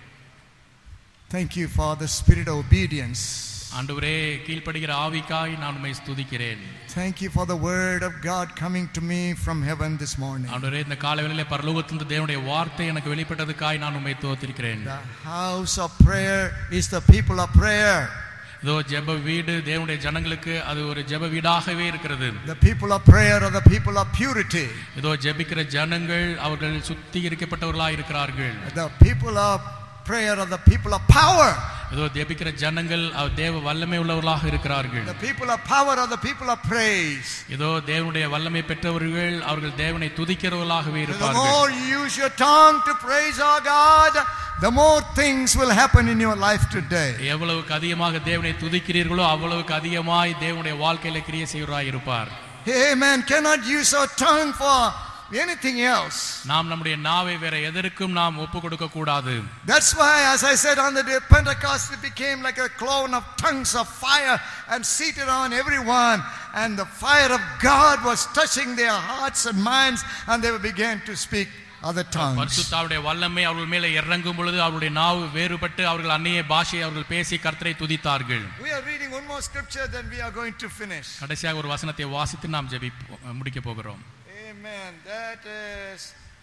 Thank you for the spirit of obedience. ஆண்டவரே, கீழ்ப்படிகிற ஆவிக்காய் நான் உம்மை ஸ்துதிக்கிறேன். Thank you for the word of God coming to me from heaven this morning. ஆண்டவரே, இந்த காலைவேளையிலே பரலோகத்திலிருந்து தேவனுடைய வார்த்தை எனக்கு வெளிப்பட்டதற்காய் நான் உம்மை ஸ்தோத்திரிக்கிறேன். The house of prayer is the people of prayer. இதோ ஜெப வீடு தேவனுடைய ஜனங்களுக்கு அது ஒரு ஜெப வீடாகவே இருக்கிறது. The people of prayer are the people of purity. இதோ ஜெபிக்கிற ஜனங்கள் அவர்கள் சுத்திகரிக்கப்பட்டவர்களாக இருக்கிறார்கள். The people of prayer are the people of power. இதோ ஜெபிக்கிற ஜனங்கள் தேவ வல்லமை உள்ளவர்களாக இருக்கிறார்கள். The people of power are the people of praise. இதோ தேவனுடைய வல்லமை பெற்றவர்கள் அவர்கள் தேவனை துதிக்கிறவர்களாகவே இருப்பார்கள். The more you use your tongue to praise our God, the more things will happen in your life today. எவ்வளவுக்கு அதிகமாக தேவனை துதிக்கிறீர்களோ அவ்வளவுக்கு அதிகமாய் தேவனுடைய வாழ்க்கையில கிரியை செய்வராய் இருப்பார். Amen. Cannot use our tongue for anything else. நாம் நம்முடைய நாவை வேற எதற்கும் நாம் ஒப்பு கொடுக்க கூடாது. That's why, as I said, on the day of Pentecost it became like a cloud of tongues of fire and seated on everyone, and the fire of God was touching their hearts and minds, and they began to speak other tongues. பரிசுத்தாவுடைய வல்லமை அவர்கள் மேலே இறங்கும் பொழுது அவருடைய நாவு வேறுபட்டு அவர்கள் அந்நிய பாஷையை அவர்கள் பேசி கர்த்தரை துதித்தார்கள். We are reading one more scripture, then we are going to finish. கடைசியாக ஒரு வசனத்தை வாசித்து நாம் ஜெபி முடிக்க போகிறோம். Amen. That is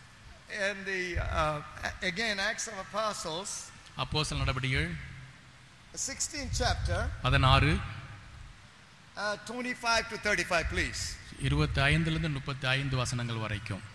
in the uh, again Acts of Apostles, அப்போஸ்தலர் நடபடிகள் sixteenth chapter, பதினாறு uh, twenty-five to thirty-five, please. இருபத்தி ஐந்திலிருந்து முப்பத்தி ஐந்து வசனங்கள் வரைக்கும்.